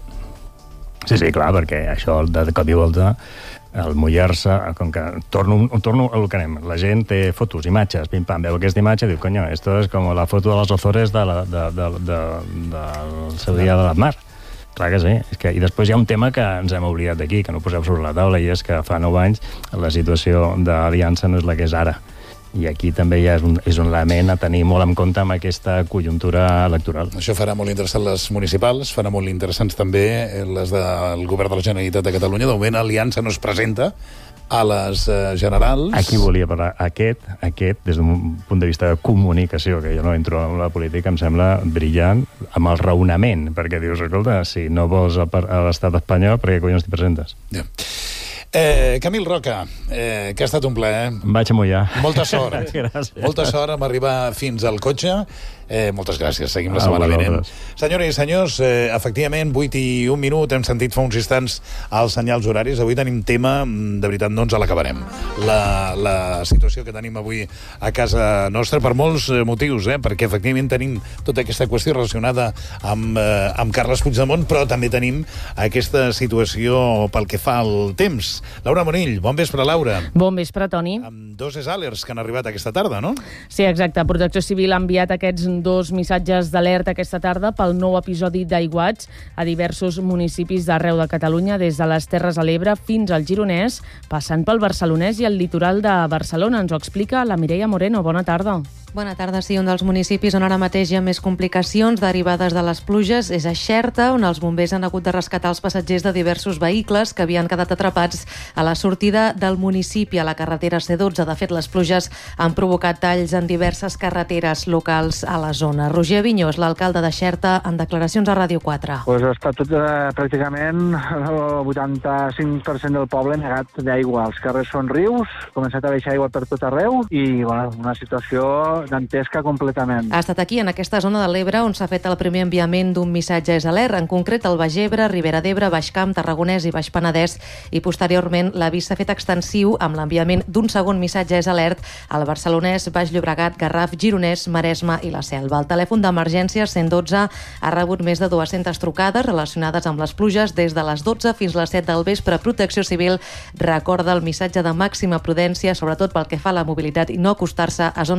Sí, sí, clar, perquè això de cop i volta, el mullar-se, com que torno, torno a lo que anem, la gent té fotos, imatges, pim-pam, veu aquesta imatge i diu, coño, esto es com la foto de les Ozores de la, de, de, de, de, del seu dia de l'Aznar. Clar que sí. És que, i després hi ha un tema que ens hem oblidat d'aquí, que no poseu sobre la taula, i és que fa nou anys la situació d'aliança no és la que és ara. I aquí també ja és un, és un element a tenir molt en compte amb aquesta conjuntura electoral. Això farà molt interessant les municipals, farà molt interessants també les del govern de la Generalitat de Catalunya. De moment, Aliança no es presenta a les uh, generals. Aquí volia parlar. Aquest, aquest, des d'un punt de vista de comunicació, que jo no entro en la política, em sembla brillant amb el raonament, perquè dius, escolta, si no vols a, a l'estat espanyol, per què collons t'hi presentes? Ja. Eh, Camil Roca, eh, que ha estat un plaer. Em vaig a mullar. Molta sort. Molta sort amb arribar fins al cotxe. Eh, moltes gràcies, seguim la setmana vinent. Senyores i senyors, eh, efectivament, vuit i un minut, hem sentit fa uns instants els senyals horaris. Avui tenim tema, de veritat no ens l'acabarem. La, la situació que tenim avui a casa nostra, per molts motius, eh, perquè efectivament tenim tota aquesta qüestió relacionada amb, eh, amb Carles Puigdemont, però també tenim aquesta situació pel que fa al temps. Laura Monill, bon vespre, Laura. Bon vespre, Toni. Amb dos alers que han arribat aquesta tarda, no? Sí, exacte. Protecció Civil ha enviat aquests dos missatges d'alerta aquesta tarda pel nou episodi d'aiguats a diversos municipis d'arreu de Catalunya, des de les Terres de l'Ebre fins al Gironès, passant pel Barcelonès i el litoral de Barcelona. Ens ho explica la Mireia Moreno. Bona tarda. Bona tarda. Sí, un dels municipis on ara mateix hi ha més complicacions derivades de les pluges és a Xerta, on els bombers han hagut de rescatar els passatgers de diversos vehicles que havien quedat atrapats a la sortida del municipi a la carretera C dotze. De fet, les pluges han provocat talls en diverses carreteres locals a la zona. Roger Vinyós, l'alcalde de Xerta, en declaracions a Ràdio quatre. Pues està tot eh, pràcticament el vuitanta-cinc per cent del poble negat d'aigua. Els carrers són rius, ha començat a baixar aigua per tot arreu i bueno, una situació dantesca completament. Ha estat aquí, en aquesta zona de l'Ebre, on s'ha fet el primer enviament d'un missatge és alert, en concret el Baix Ebre, Ribera d'Ebre, Baix Camp, Tarragonès i Baix Penedès, i posteriorment l'avís s'ha fet extensiu amb l'enviament d'un segon missatge és alert al Barcelonès, Baix Llobregat, Garraf, Gironès, Maresme i la Selva. El telèfon d'emergències cent dotze ha rebut més de dues-centes trucades relacionades amb les pluges des de les dotze fins les set del vespre. Protecció Civil recorda el missatge de màxima prudència, sobretot pel que fa a la mobilitat, i no acostar-se a zones inundables.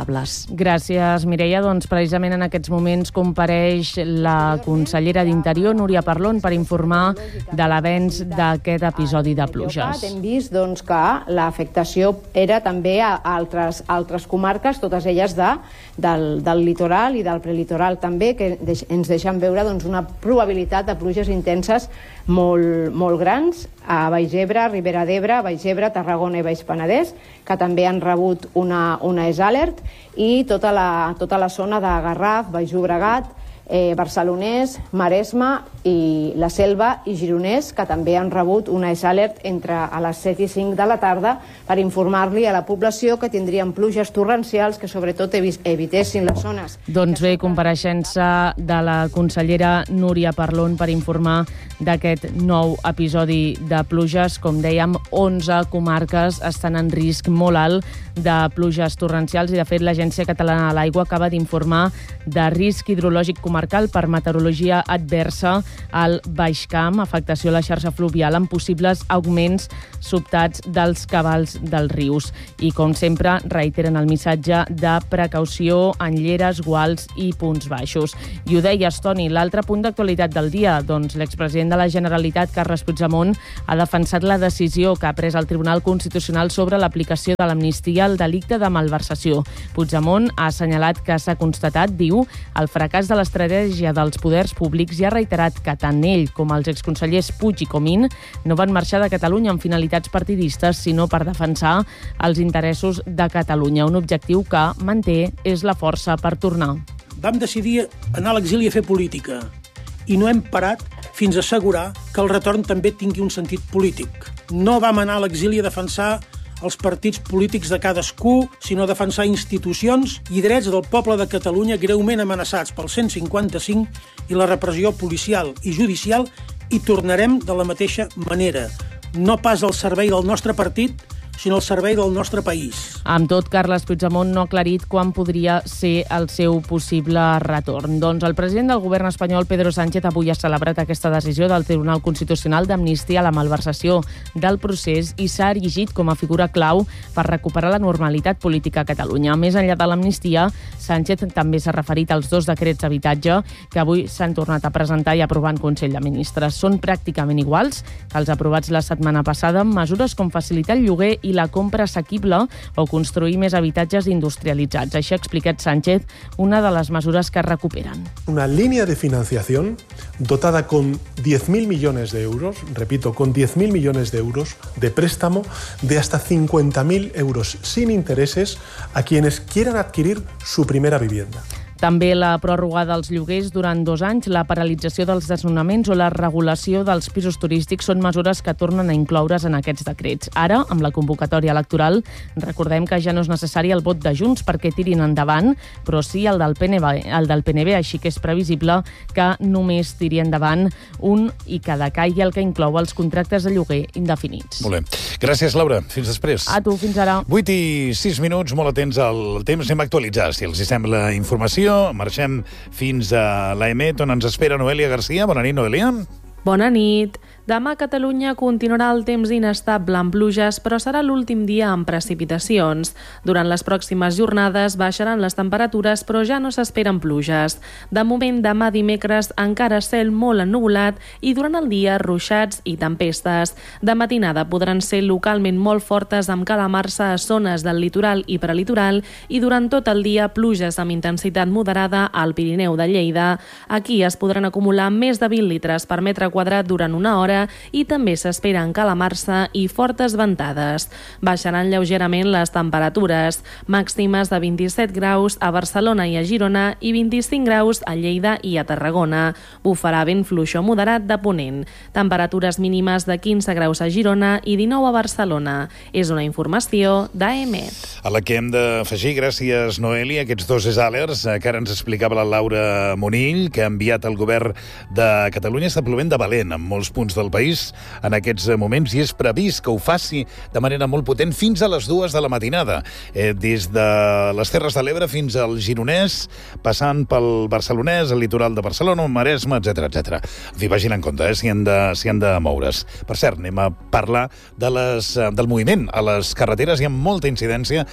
probables. Gràcies, Mireia. Doncs precisament en aquests moments compareix la consellera d'Interior, Núria Parlon, per informar de l'avenç d'aquest episodi de pluges. Hem vist doncs, que l'afectació era també a altres, altres comarques, totes elles de, del, del litoral i del prelitoral també, que deix, ens deixen veure doncs, una probabilitat de pluges intenses molt, molt grans a Baix Ebre, Ribera d'Ebre, Baix Ebre, Tarragona i Baix Penedès, que també han rebut una, una S Alert, i tota la, tota la zona de Garraf, Baix Llobregat, eh, Barcelonès, Maresme i la Selva i Gironès, que també han rebut una S Alert entre a les set i cinc de la tarda per informar-li a la població que tindrien pluges torrencials que sobretot evitessin les zones. Doncs bé, compareixença de la consellera Núria Parlon per informar d'aquest nou episodi de pluges. Com dèiem, onze comarques estan en risc molt alt de pluges torrencials i, de fet, l'Agència Catalana de l'Aigua acaba d'informar de risc hidrològic comarcal per meteorologia adversa al Baix Camp, afectació a la xarxa fluvial amb possibles augments sobtats dels cabals dels rius. I, com sempre, reiteren el missatge de precaució en lleres, guals i punts baixos. I ho deies, Toni, l'altre punt d'actualitat del dia, doncs l'expresident de la Generalitat, Carles Puigdemont, ha defensat la decisió que ha pres el Tribunal Constitucional sobre l'aplicació de l'amnistia al delicte de malversació. Puigdemont ha assenyalat que s'ha constatat, diu, el fracàs de l'estratègia dels poders públics i ha reiterat que tant ell com els exconsellers Puig i Comín no van marxar de Catalunya amb finalitats partidistes, sinó per defensar els interessos de Catalunya, un objectiu que, manté, és la força per tornar. Vam decidir anar a l'exili a fer política i no hem parat fins a assegurar que el retorn també tingui un sentit polític. No vam anar a l'exili a defensar els partits polítics de cadascú, sinó a defensar institucions i drets del poble de Catalunya greument amenaçats pel cent cinquanta-cinc i la repressió policial i judicial, i tornarem de la mateixa manera. No pas al servei del nostre partit, sinó al servei del nostre país. Amb tot, Carles Puigdemont no ha aclarit quan podria ser el seu possible retorn. Doncs el president del govern espanyol, Pedro Sánchez, avui ha celebrat aquesta decisió del Tribunal Constitucional d'amnistia a la malversació del procés i s'ha erigit com a figura clau per recuperar la normalitat política a Catalunya. Més enllà de l'amnistia, Sánchez també s'ha referit als dos decrets d'habitatge que avui s'han tornat a presentar i aprovar en Consell de Ministres. Són pràcticament iguals que els aprovats la setmana passada, amb mesures com facilitar el lloguer i la compra assequible o construir més habitatges industrialitzats. Així ha explicat Sánchez una de les mesures que recuperen. Una línea de financiación dotada con diez mil millones de euros, repito, con diez mil millones de euros de préstamo de hasta cincuenta mil euros sin intereses a quienes quieran adquirir su primera vivienda. També la pròrroga dels lloguers durant dos anys, la paralització dels desnonaments o la regulació dels pisos turístics són mesures que tornen a incloure's en aquests decrets. Ara, amb la convocatòria electoral, recordem que ja no és necessari el vot de Junts perquè tirin endavant, però sí el del P N B, el del P N B, així que és previsible que només tiri endavant un i que decaigui el que inclou els contractes de lloguer indefinits. Molt bé. Gràcies, Laura. Fins després. A tu, fins ara. vuit i sis minuts, molt atents al temps. Anem a actualitzar, si els sembla, informació. Marxem fins a l'A E M E T, on ens espera Noelia Garcia. Bona nit, Noelia. Bona nit. Demà a Catalunya continuarà el temps inestable amb pluges, però serà l'últim dia amb precipitacions. Durant les pròximes jornades baixaran les temperatures, però ja no s'esperen pluges. De moment, demà dimecres encara cel molt ennuvolat i durant el dia ruixats i tempestes. De matinada podran ser localment molt fortes amb calamarsa a zones del litoral i prelitoral i durant tot el dia pluges amb intensitat moderada al Pirineu de Lleida. Aquí es podran acumular més de vint litres per metre quadrat durant una hora i també s'esperen calamarsa i fortes ventades. Baixaran lleugerament les temperatures, màximes de vint-i-set graus a Barcelona i a Girona i vint-i-cinc graus a Lleida i a Tarragona. Bufarà vent fluix o moderat de ponent. Temperatures mínimes de quinze graus a Girona i dinou a Barcelona. És una informació d'A E M E T. A la que hem d'afegir, gràcies, Noelia, aquests dos S Alerts que ara ens explicava la Laura Monill, que ha enviat el govern de Catalunya. Està plovent de valent en molts punts del país en aquests moments i és previst que ho faci de manera molt potent fins a les dues de la matinada, eh, des de les Terres de l'Ebre fins al Gironès, passant pel Barcelonès, el litoral de Barcelona, Maresme, etcètera, etcètera. En fi, vagin en compte, eh, si han de, si han de moure's. Per cert, anem a parlar de les, del moviment a les carreteres. Hi ha molta incidència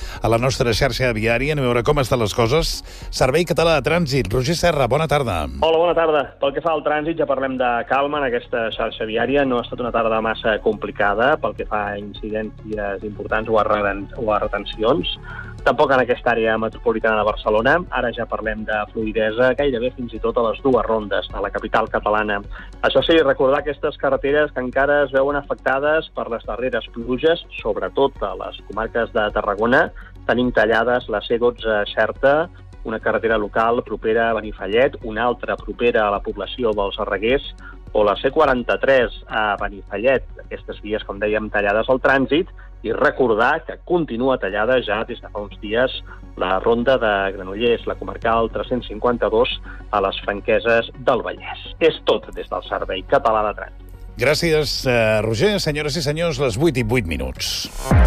a la nostra xarxa viària. Anem a veure com estan les coses. Servei Català de Trànsit. Roger Serra, bona tarda. Hola, bona tarda. Pel que fa al trànsit, ja parlem de calma en aquesta xarxa viària. No ha estat una tarda massa complicada pel que fa a incidències importants o a, reten o a retencions. Tampoc en aquesta àrea metropolitana de Barcelona. Ara ja parlem de fluïdesa, gairebé fins i tot a les dues rondes de la capital catalana. Això sí, recordar aquestes carreteres que encara es veuen afectades per les darreres pluges, sobretot a les comarques de Tarragona. Tenim tallades la C dotze Xerta, una carretera local propera a Benifallet, una altra propera a la població dels Arreguers, o la C quaranta-tres a Benifallet. Aquestes vies, com dèiem, tallades al trànsit, i recordar que continua tallada ja des de fa uns dies la ronda de Granollers, la comarcal tres-cents cinquanta-dos, a les Franqueses del Vallès. És tot des del Servei Català de Trànsit. Gràcies, Roger. Senyores i senyors, les vuit i vuit minuts.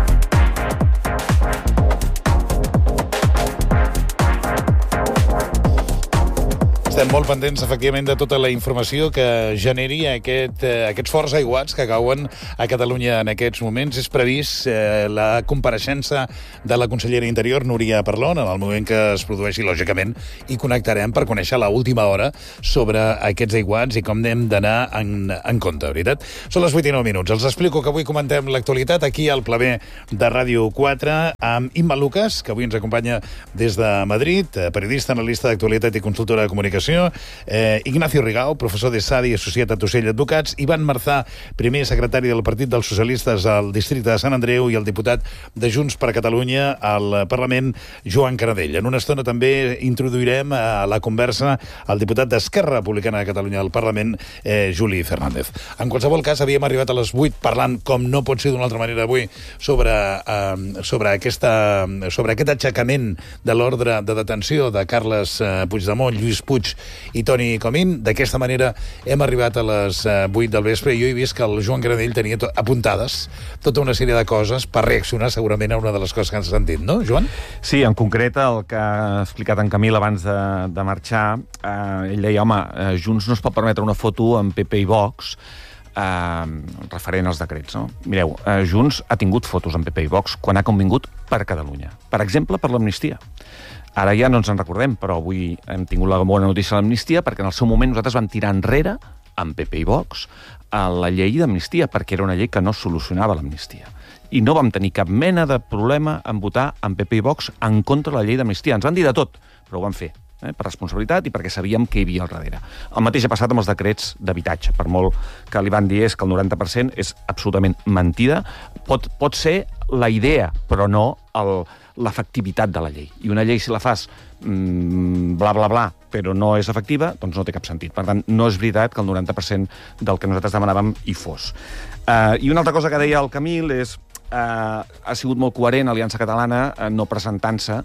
Estem molt pendents, efectivament, de tota la informació que generi aquest, eh, aquests forts aiguats que cauen a Catalunya en aquests moments. És previst eh, la compareixença de la consellera Interior, Núria Parlon, en el moment que es produeixi, lògicament, i connectarem per conèixer l'última hora sobre aquests aiguats i com n'hem d'anar en, en compte, veritat? Són les vuit i nou minuts. Els explico que avui comentem l'actualitat aquí al Pla B de Ràdio quatre amb Imma Lucas, que avui ens acompanya des de Madrid, periodista, analista d'actualitat i consultora de comunicació. Eh, Ignacio Rigau, professor de S A D i associat a Tussell Advocats, Ivan Marzà, primer secretari del Partit dels Socialistes al districte de Sant Andreu, i el diputat de Junts per Catalunya al Parlament, Joan Canadell. En una estona també introduirem a la conversa el diputat d'Esquerra Republicana de Catalunya al Parlament, eh, Juli Fernández. En qualsevol cas, havíem arribat a les vuit parlant, com no pot ser d'una altra manera avui, sobre, eh, sobre, aquesta, sobre aquest aixecament de l'ordre de detenció de Carles eh, Puigdemont, Lluís Puig i Toni Comín. D'aquesta manera hem arribat a les vuit del vespre i jo he vist que el Joan Granell tenia to apuntades tota una sèrie de coses per reaccionar segurament a una de les coses que ens ha sentit, no, Joan? Sí, en concret el que ha explicat en Camil abans de, de marxar, eh, ell deia, home, eh, Junts no es pot permetre una foto amb P P i Vox eh, referent als decrets, no? Mireu, eh, Junts ha tingut fotos amb P P i Vox quan ha convingut per Catalunya. Per exemple, per l'amnistia. Ara ja no ens en recordem, però avui hem tingut la bona notícia de l'amnistia perquè en el seu moment nosaltres vam tirar enrere, amb P P i Vox, a la llei d'amnistia, perquè era una llei que no solucionava l'amnistia. I no vam tenir cap mena de problema en votar amb P P i Vox en contra de la llei d'amnistia. Ens van dir de tot, però ho vam fer. Eh, per responsabilitat i perquè sabíem què hi havia al darrere. El mateix ha passat amb els decrets d'habitatge. Per molt que li van dir és que el noranta per cent és absolutament mentida, pot, pot ser la idea, però no l'efectivitat de la llei. I una llei, si la fas mmm, bla, bla, bla, però no és efectiva, doncs no té cap sentit. Per tant, no és veritat que el noranta per cent del que nosaltres demanàvem hi fos. Uh, I una altra cosa que deia el Camil és uh, ha sigut molt coherent Aliança Catalana uh, no presentant-se.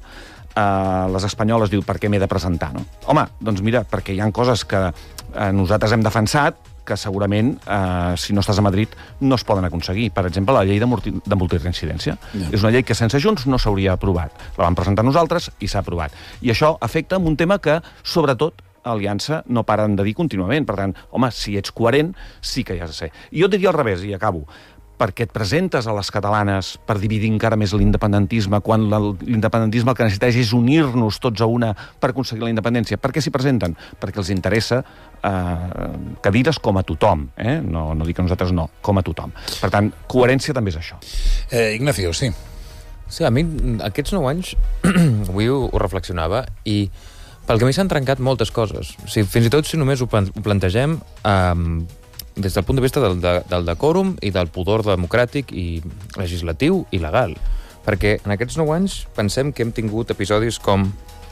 Uh, les espanyoles diu, per què m'he de presentar, no? Home, doncs mira, perquè hi ha coses que uh, nosaltres hem defensat que segurament, uh, si no estàs a Madrid, no es poden aconseguir. Per exemple, la llei de, de multireincidència. Yeah. És una llei que sense Junts no s'hauria aprovat. La vam presentar nosaltres i s'ha aprovat. I això afecta un tema que, sobretot, Aliança no paren de dir contínuament. Per tant, home, si ets coherent, sí que hi has de ser. I jo et diria al revés, i acabo, perquè et presentes a les catalanes per dividir encara més l'independentisme, quan l'independentisme el que necessita és unir-nos tots a una per aconseguir la independència. Per què s'hi presenten? Perquè els interessa eh, cadires com a tothom. Eh? No, no dic que nosaltres no, com a tothom. Per tant, coherència també és això. Eh, Ignacio, sí. Sí, a mi aquests nou anys avui ho, ho reflexionava i pel camí s'han trencat moltes coses. O sigui, fins i tot si només ho plantegem eh, des del punt de vista del, de, del decòrum i del pudor democràtic i legislatiu i legal. Perquè en aquests nou anys pensem que hem tingut episodis com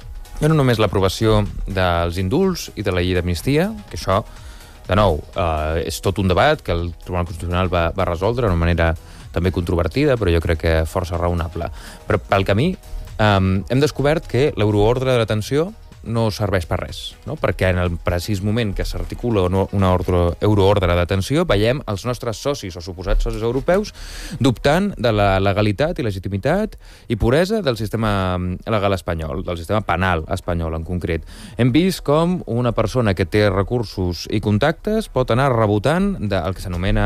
no només l'aprovació dels indults i de la llei d'amnistia, que això, de nou, eh, és tot un debat que el Tribunal Constitucional va, va resoldre d'una manera també controvertida, però jo crec que força raonable. Però pel camí eh, hem descobert que l'euroordre de detenció no serveix per res, no? Perquè en el precís moment que s'articula una euroordre de detenció veiem els nostres socis o suposats socis europeus dubtant de la legalitat i legitimitat i puresa del sistema legal espanyol, del sistema penal espanyol en concret. Hem vist com una persona que té recursos i contactes pot anar rebotant del que s'anomena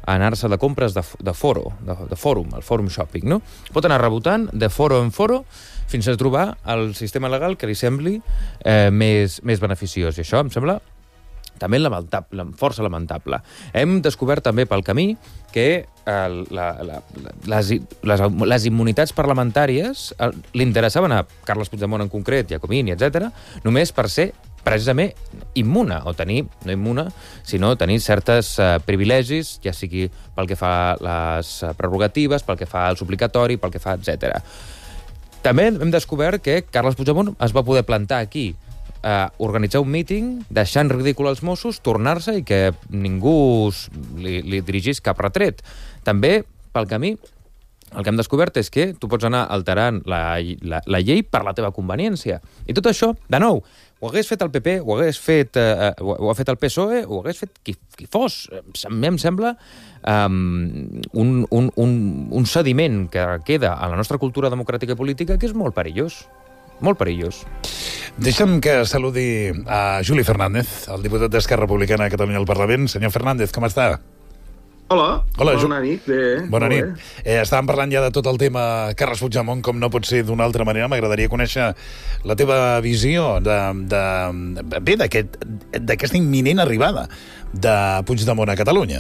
a anar-se de compres de, de foro, de, de fòrum, el fòrum shopping, no? Pot anar rebotant de foro en foro fins a trobar el sistema legal que li sembli eh, més, més beneficiós. I això em sembla també lamentable, força lamentable. Hem descobert també pel camí que el, la, la, les, les, les immunitats parlamentàries el, li interessaven a Carles Puigdemont en concret i a Comín, etcètera, només per ser precisament immuna, o tenir, no immuna, sinó tenir certes uh, privilegis, ja sigui pel que fa a les prerrogatives, pel que fa al suplicatori, pel que fa, etcètera. També hem descobert que Carles Puigdemont es va poder plantar aquí, uh, organitzar un míting, deixant ridícul als Mossos, tornar-se i que ningú li, li dirigís cap retret. També, pel camí, el que hem descobert és que tu pots anar alterant la, la, la llei per la teva conveniència. I tot això, de nou, ho hagués fet el P P, ho hagués fet, eh, ho ha fet el P S O E, ho hagués fet qui, qui fos. A mi em sembla um, un, un, un, un sediment que queda a la nostra cultura democràtica i política que és molt perillós. Molt perillós. Deixa'm que saludi a Juli Fernández, el diputat d'Esquerra Republicana de Catalunya al Parlament. Senyor Fernández, com està? Hola, Hola, bona nit. Bé, bona nit. Eh, estàvem parlant ja de tot el tema Carles Puigdemont, com no pot ser d'una altra manera. M'agradaria conèixer la teva visió de, de, bé, d'aquest, d'aquesta imminent arribada de Puigdemont a Catalunya.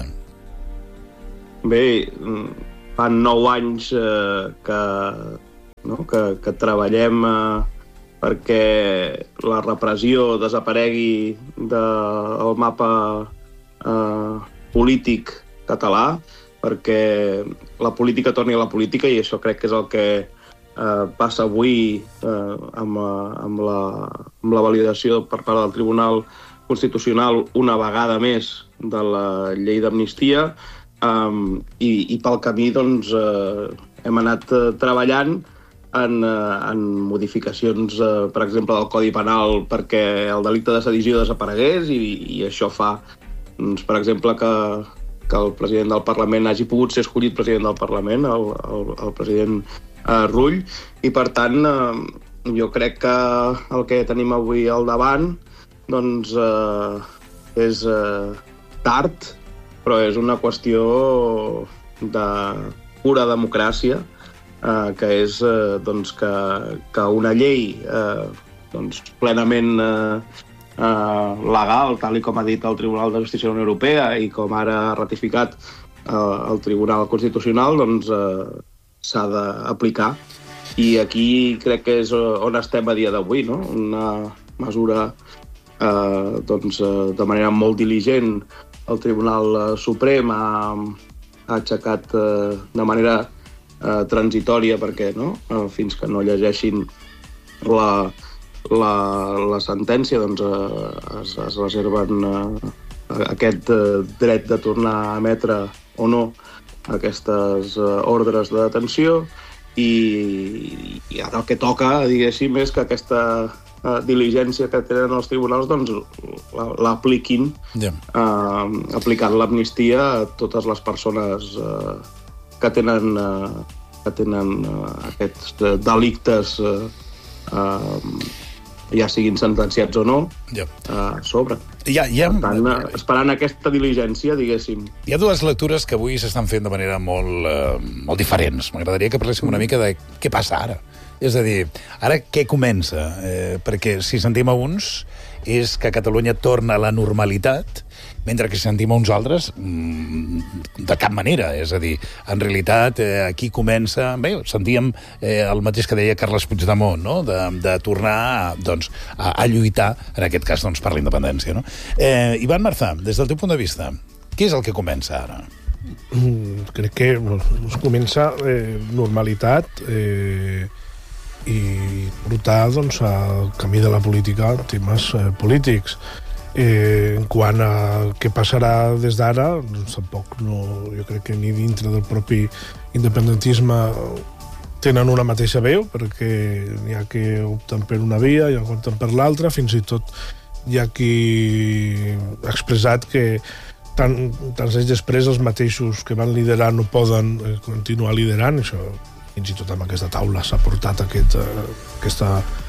Bé, fan nou anys eh, que, no, que, que treballem eh, perquè la repressió desaparegui del mapa eh, polític català, perquè la política torni a la política, i això crec que és el que eh, passa avui eh, amb, amb, la, amb la validació per part del Tribunal Constitucional una vegada més de la llei d'amnistia, eh, i, i pel camí doncs, eh, hem anat eh, treballant en, eh, en modificacions, eh, per exemple, del Codi Penal perquè el delicte de sedició desaparegués, i, i això fa, doncs, per exemple, que que el president del Parlament hagi pogut ser escollit president del Parlament, el, el, el president eh, Rull, i per tant eh, jo crec que el que tenim avui al davant doncs eh, és eh, tard, però és una qüestió de pura democràcia, eh, que és eh, doncs que, que una llei eh, doncs plenament eh, Uh, legal, tal i com ha dit el Tribunal de Justícia de la Unió Europea i com ara ha ratificat uh, el Tribunal Constitucional, doncs uh, s'ha d'aplicar. I aquí crec que és on estem a dia d'avui, no? Una mesura uh, doncs, uh, de manera molt diligent el Tribunal Suprem ha, ha aixecat uh, de manera uh, transitòria, perquè no? Uh, fins que no llegeixin la La, la sentència, doncs, eh, es, es reserven eh, aquest eh, dret de tornar a emetre o no aquestes eh, ordres de detenció, i, i ara el que toca, diguéssim, és que aquesta eh, diligència que tenen els tribunals doncs, l'apliquin, yeah. eh, aplicant l'amnistia a totes les persones eh, que tenen, eh, que tenen eh, aquests delictes eh, eh, ja siguin sentenciats o no, yep. a sobre. Ja, ja... Per tant, esperant aquesta diligència, diguéssim. Hi ha dues lectures que avui s'estan fent de manera molt, eh, molt diferents. M'agradaria que parléssim una mica de què passa ara. És a dir, ara què comença? Eh, perquè si sentim a uns és que Catalunya torna a la normalitat, mentre que si sentim a uns altres, de cap manera. És a dir, en realitat, eh, aquí comença... Bé, sentíem eh, el mateix que deia Carles Puigdemont, no? de, de tornar doncs, a, a lluitar, en aquest cas, doncs, per la independència. No? Eh, Ivan Marzà, des del teu punt de vista, què és el que comença ara? Mm, crec que doncs, comença eh, normalitat eh, i portar doncs, al camí de la política temes eh, polítics. Eh, en quant a què passarà des d'ara, doncs tampoc no, jo crec que ni dintre del propi independentisme tenen una mateixa veu, perquè n'hi ha que opten per una via, hi ha que opten per l'altra, fins i tot hi ha qui ha expressat que tant, tants anys després els mateixos que van liderar no poden eh, continuar liderant. Això, fins i tot amb aquesta taula s'ha portat aquest, eh, aquesta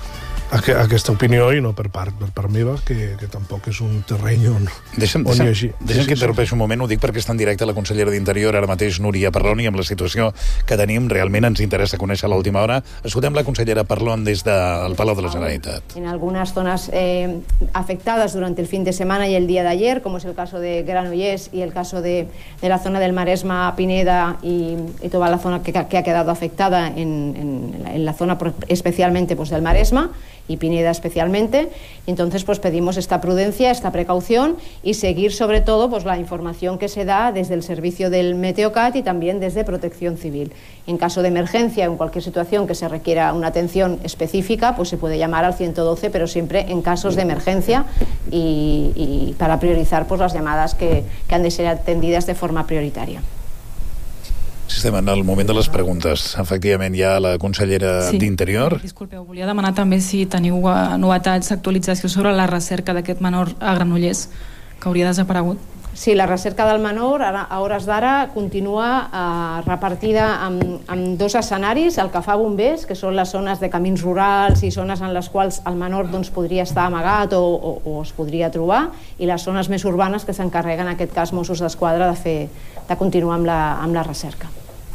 aquesta opinió i no per part, per part meva, que, que tampoc és un terreny on, deixa'm, on deixa'm, hi hagi. Deixa'm sí, que interrompeixi un moment, ho dic perquè està en directe la consellera d'Interior, ara mateix Núria Parlon, i amb la situació que tenim realment ens interessa conèixer l'última hora. Escoltem la consellera Parlon des del Palau de la Generalitat. En algunas zonas eh, afectadas durante el fin de semana y el día de ayer, como es el caso de Granollers y el caso de, de la zona del Maresma, Pineda y, y toda la zona que, que ha quedado afectada en, en, en la zona especialmente pues, del Maresma y Pineda especialmente. Entonces pues pedimos esta prudencia, esta precaución y seguir sobre todo pues la información que se da desde el servicio del Meteocat y también desde Protección Civil. En caso de emergencia o en cualquier situación que se requiera una atención específica, pues se puede llamar al ciento doce, pero siempre en casos de emergencia y, y para priorizar pues las llamadas que, que han de ser atendidas de forma prioritaria. Si estem en el moment de les preguntes. Efectivament, hi ha la consellera sí. d'Interior. Disculpeu, volia demanar també si teniu novetats, actualització sobre la recerca d'aquest menor a Granollers, que hauria desaparegut. Sí, la recerca del menor ara, a hores d'ara continua eh, repartida en, en dos escenaris, el que fa bombers, que són les zones de camins rurals i zones en les quals el menor doncs, podria estar amagat o, o, o es podria trobar, i les zones més urbanes que s'encarreguen, en aquest cas Mossos d'Esquadra, de, fer, de continuar amb la, amb la recerca.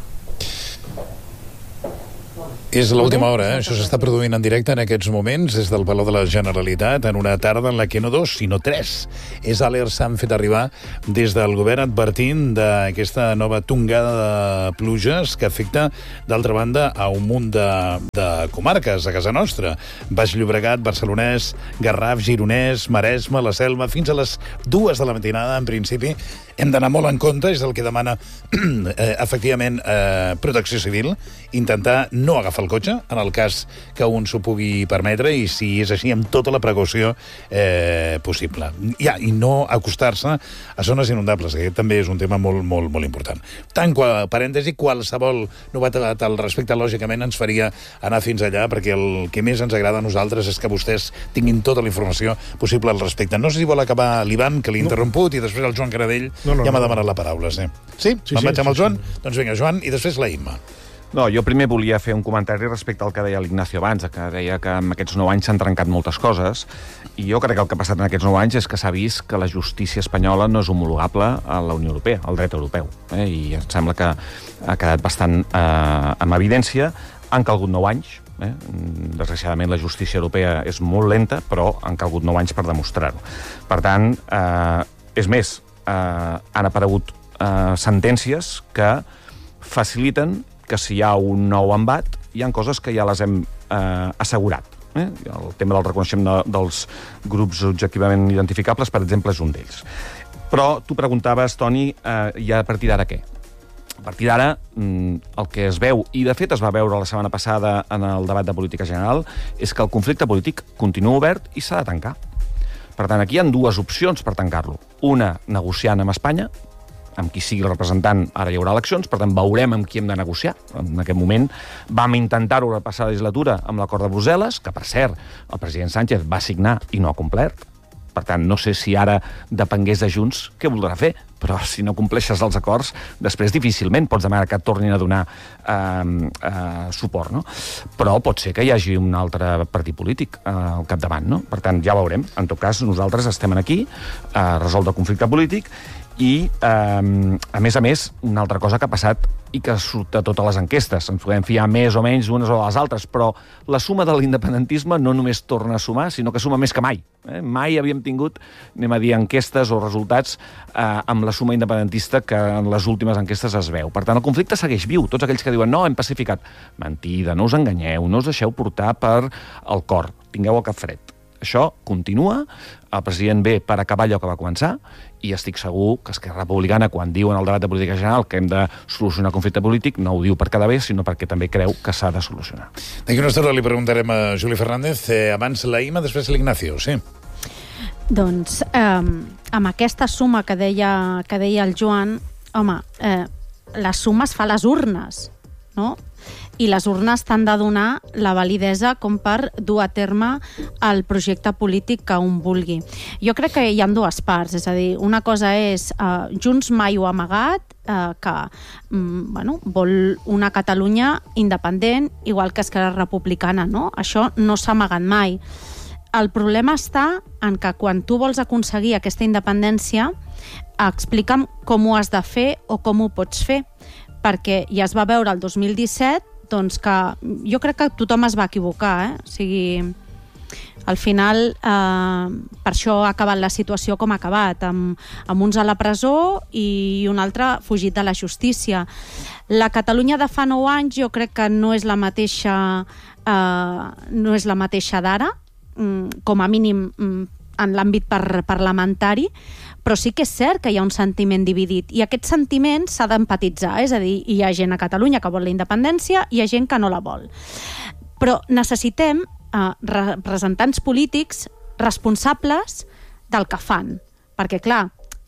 És l'última hora, eh? Això s'està produint en directe en aquests moments des del Palau de la Generalitat, en una tarda en la que no dos, sinó tres és alerts s'han fet arribar des del govern advertint d'aquesta nova tongada de pluges que afecta, d'altra banda, a un munt de, de comarques a casa nostra. Baix Llobregat, Barcelonès, Garraf, Gironès, Maresme, la Selva, fins a les dues de la matinada, en principi. Hem d'anar molt en compte, és el que demana eh, efectivament eh, Protecció Civil, intentar no agafar el cotxe, en el cas que un s'ho pugui permetre, i si és així, amb tota la precaució eh, possible. Ja, i no acostar-se a zones inundables, que també és un tema molt, molt, molt important. Tant, qua, parèntesi, qualsevol novetat al respecte, lògicament, ens faria anar fins allà, perquè el que més ens agrada a nosaltres és que vostès tinguin tota la informació possible al respecte. No sé si vol acabar l'Ivan, que l'he interromput, no. I després el Joan Caradell no, no, ja m'ha demanat la paraula. Sí? Sí? sí Me'n sí, vaig amb el Joan? Sí, sí. Doncs vinga, Joan, i després la Imma. No, jo primer volia fer un comentari respecte al que deia l'Ignacio abans, que deia que en aquests nou anys s'han trencat moltes coses, i jo crec que el que ha passat en aquests nou anys és que s'ha vist que la justícia espanyola no és homologable a la Unió Europea, al dret europeu, eh? I em sembla que ha quedat bastant eh, en evidència. Han calgut nou anys, eh? Desgraciadament la justícia europea és molt lenta, però han calgut nou anys per demostrar-ho. Per tant, eh, és més, eh, han aparegut eh, sentències que faciliten que si hi ha un nou embat, hi ha coses que ja les hem eh, assegurat. Eh? El tema del reconeixement de, dels grups objectivament identificables, per exemple, és un d'ells. Però tu preguntaves, Toni, eh, i a partir d'ara què? A partir d'ara, el que es veu, i de fet es va veure la setmana passada en el debat de política general, és que el conflicte polític continua obert i s'ha de tancar. Per tant, aquí hi ha dues opcions per tancar-lo. Una, negociant amb Espanya, amb qui sigui el representant. Ara hi haurà eleccions, per tant veurem amb qui hem de negociar. En aquest moment vam intentar-ho la passada legislatura amb l'acord de Brussel·les, que per cert el president Sánchez va signar i no ha complert. Per tant, no sé si ara depengués de Junts què voldrà fer, però si no compleixes els acords, després difícilment pots demanar que et tornin a donar eh, eh, suport, no? Però pot ser que hi hagi un altre partit polític eh, al capdavant, no? Per tant, ja veurem. En tot cas, nosaltres estem aquí a resoldre el conflicte polític i, eh, a més a més, una altra cosa que ha passat i que surt a totes les enquestes. Ens podem fiar més o menys unes o les altres, però la suma de l'independentisme no només torna a sumar, sinó que suma més que mai. Eh? Mai havíem tingut, anem a dir, enquestes o resultats eh, amb la suma independentista que en les últimes enquestes es veu. Per tant, el conflicte segueix viu. Tots aquells que diuen no, hem pacificat. Mentida, no us enganyeu, no us deixeu portar per el cor. Tingueu el cap fred. Això continua, el president ve per acabar allò que va començar, i estic segur que Esquerra Republicana, quan diu en el debat de política general que hem de solucionar el conflicte polític, no ho diu per quedar bé, sinó perquè també creu que s'ha de solucionar. D'aquí una estona li preguntarem a Juli Fernández, eh, abans la Ima, després l'Ignacio, sí. Doncs, eh, amb aquesta suma que deia, que deia el Joan, home, eh, la suma es fa a les urnes, no? i les urnes t'han de donar la validesa com per dur a terme el projecte polític que un vulgui. Jo crec que hi ha dues parts, és a dir, una cosa és uh, Junts mai ho ha amagat, uh, que um, bueno, vol una Catalunya independent, igual que Esquerra Republicana, no? Això no s'ha amagat mai. El problema està en que quan tu vols aconseguir aquesta independència, explica'm com ho has de fer o com ho pots fer, perquè ja es va veure el dos mil disset doncs que jo crec que tothom es va equivocar, eh? O sigui, al final eh, per això ha acabat la situació com ha acabat, amb, amb uns a la presó i un altre fugit de la justícia. La Catalunya de fa nou anys jo crec que no és la mateixa eh, no és la mateixa d'ara, com a mínim en l'àmbit par parlamentari, però sí que és cert que hi ha un sentiment dividit i aquest sentiment s'ha d'empatitzar, és a dir, hi ha gent a Catalunya que vol la independència i hi ha gent que no la vol. Però necessitem eh, representants polítics responsables del que fan, perquè clar,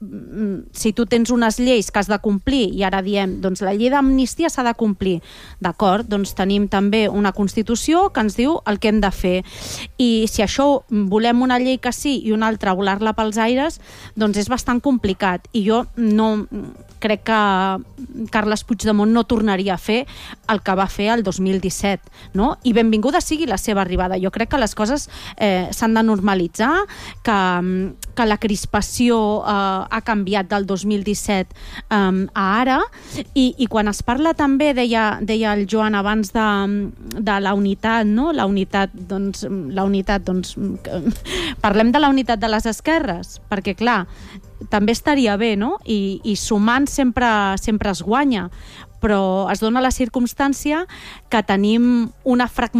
si tu tens unes lleis que has de complir i ara diem, doncs la llei d'amnistia s'ha de complir, d'acord, doncs tenim també una Constitució que ens diu el que hem de fer i si això volem una llei que sí i una altra volar-la pels aires, doncs és bastant complicat i jo no crec que Carles Puigdemont no tornaria a fer el que va fer el dos mil disset, no? I benvinguda sigui la seva arribada. Jo crec que les coses eh, s'han de normalitzar, que, que la crispació eh, ha canviat del dos mil disset um, a ara i, i quan es parla també, deia, deia el Joan abans de, de la unitat, no? La unitat, doncs, la unitat, doncs, parlem de la unitat de les esquerres, perquè clar, també estaria bé, no? I, i sumant sempre, sempre es guanya, però es dona la circumstància que tenim una fragmentació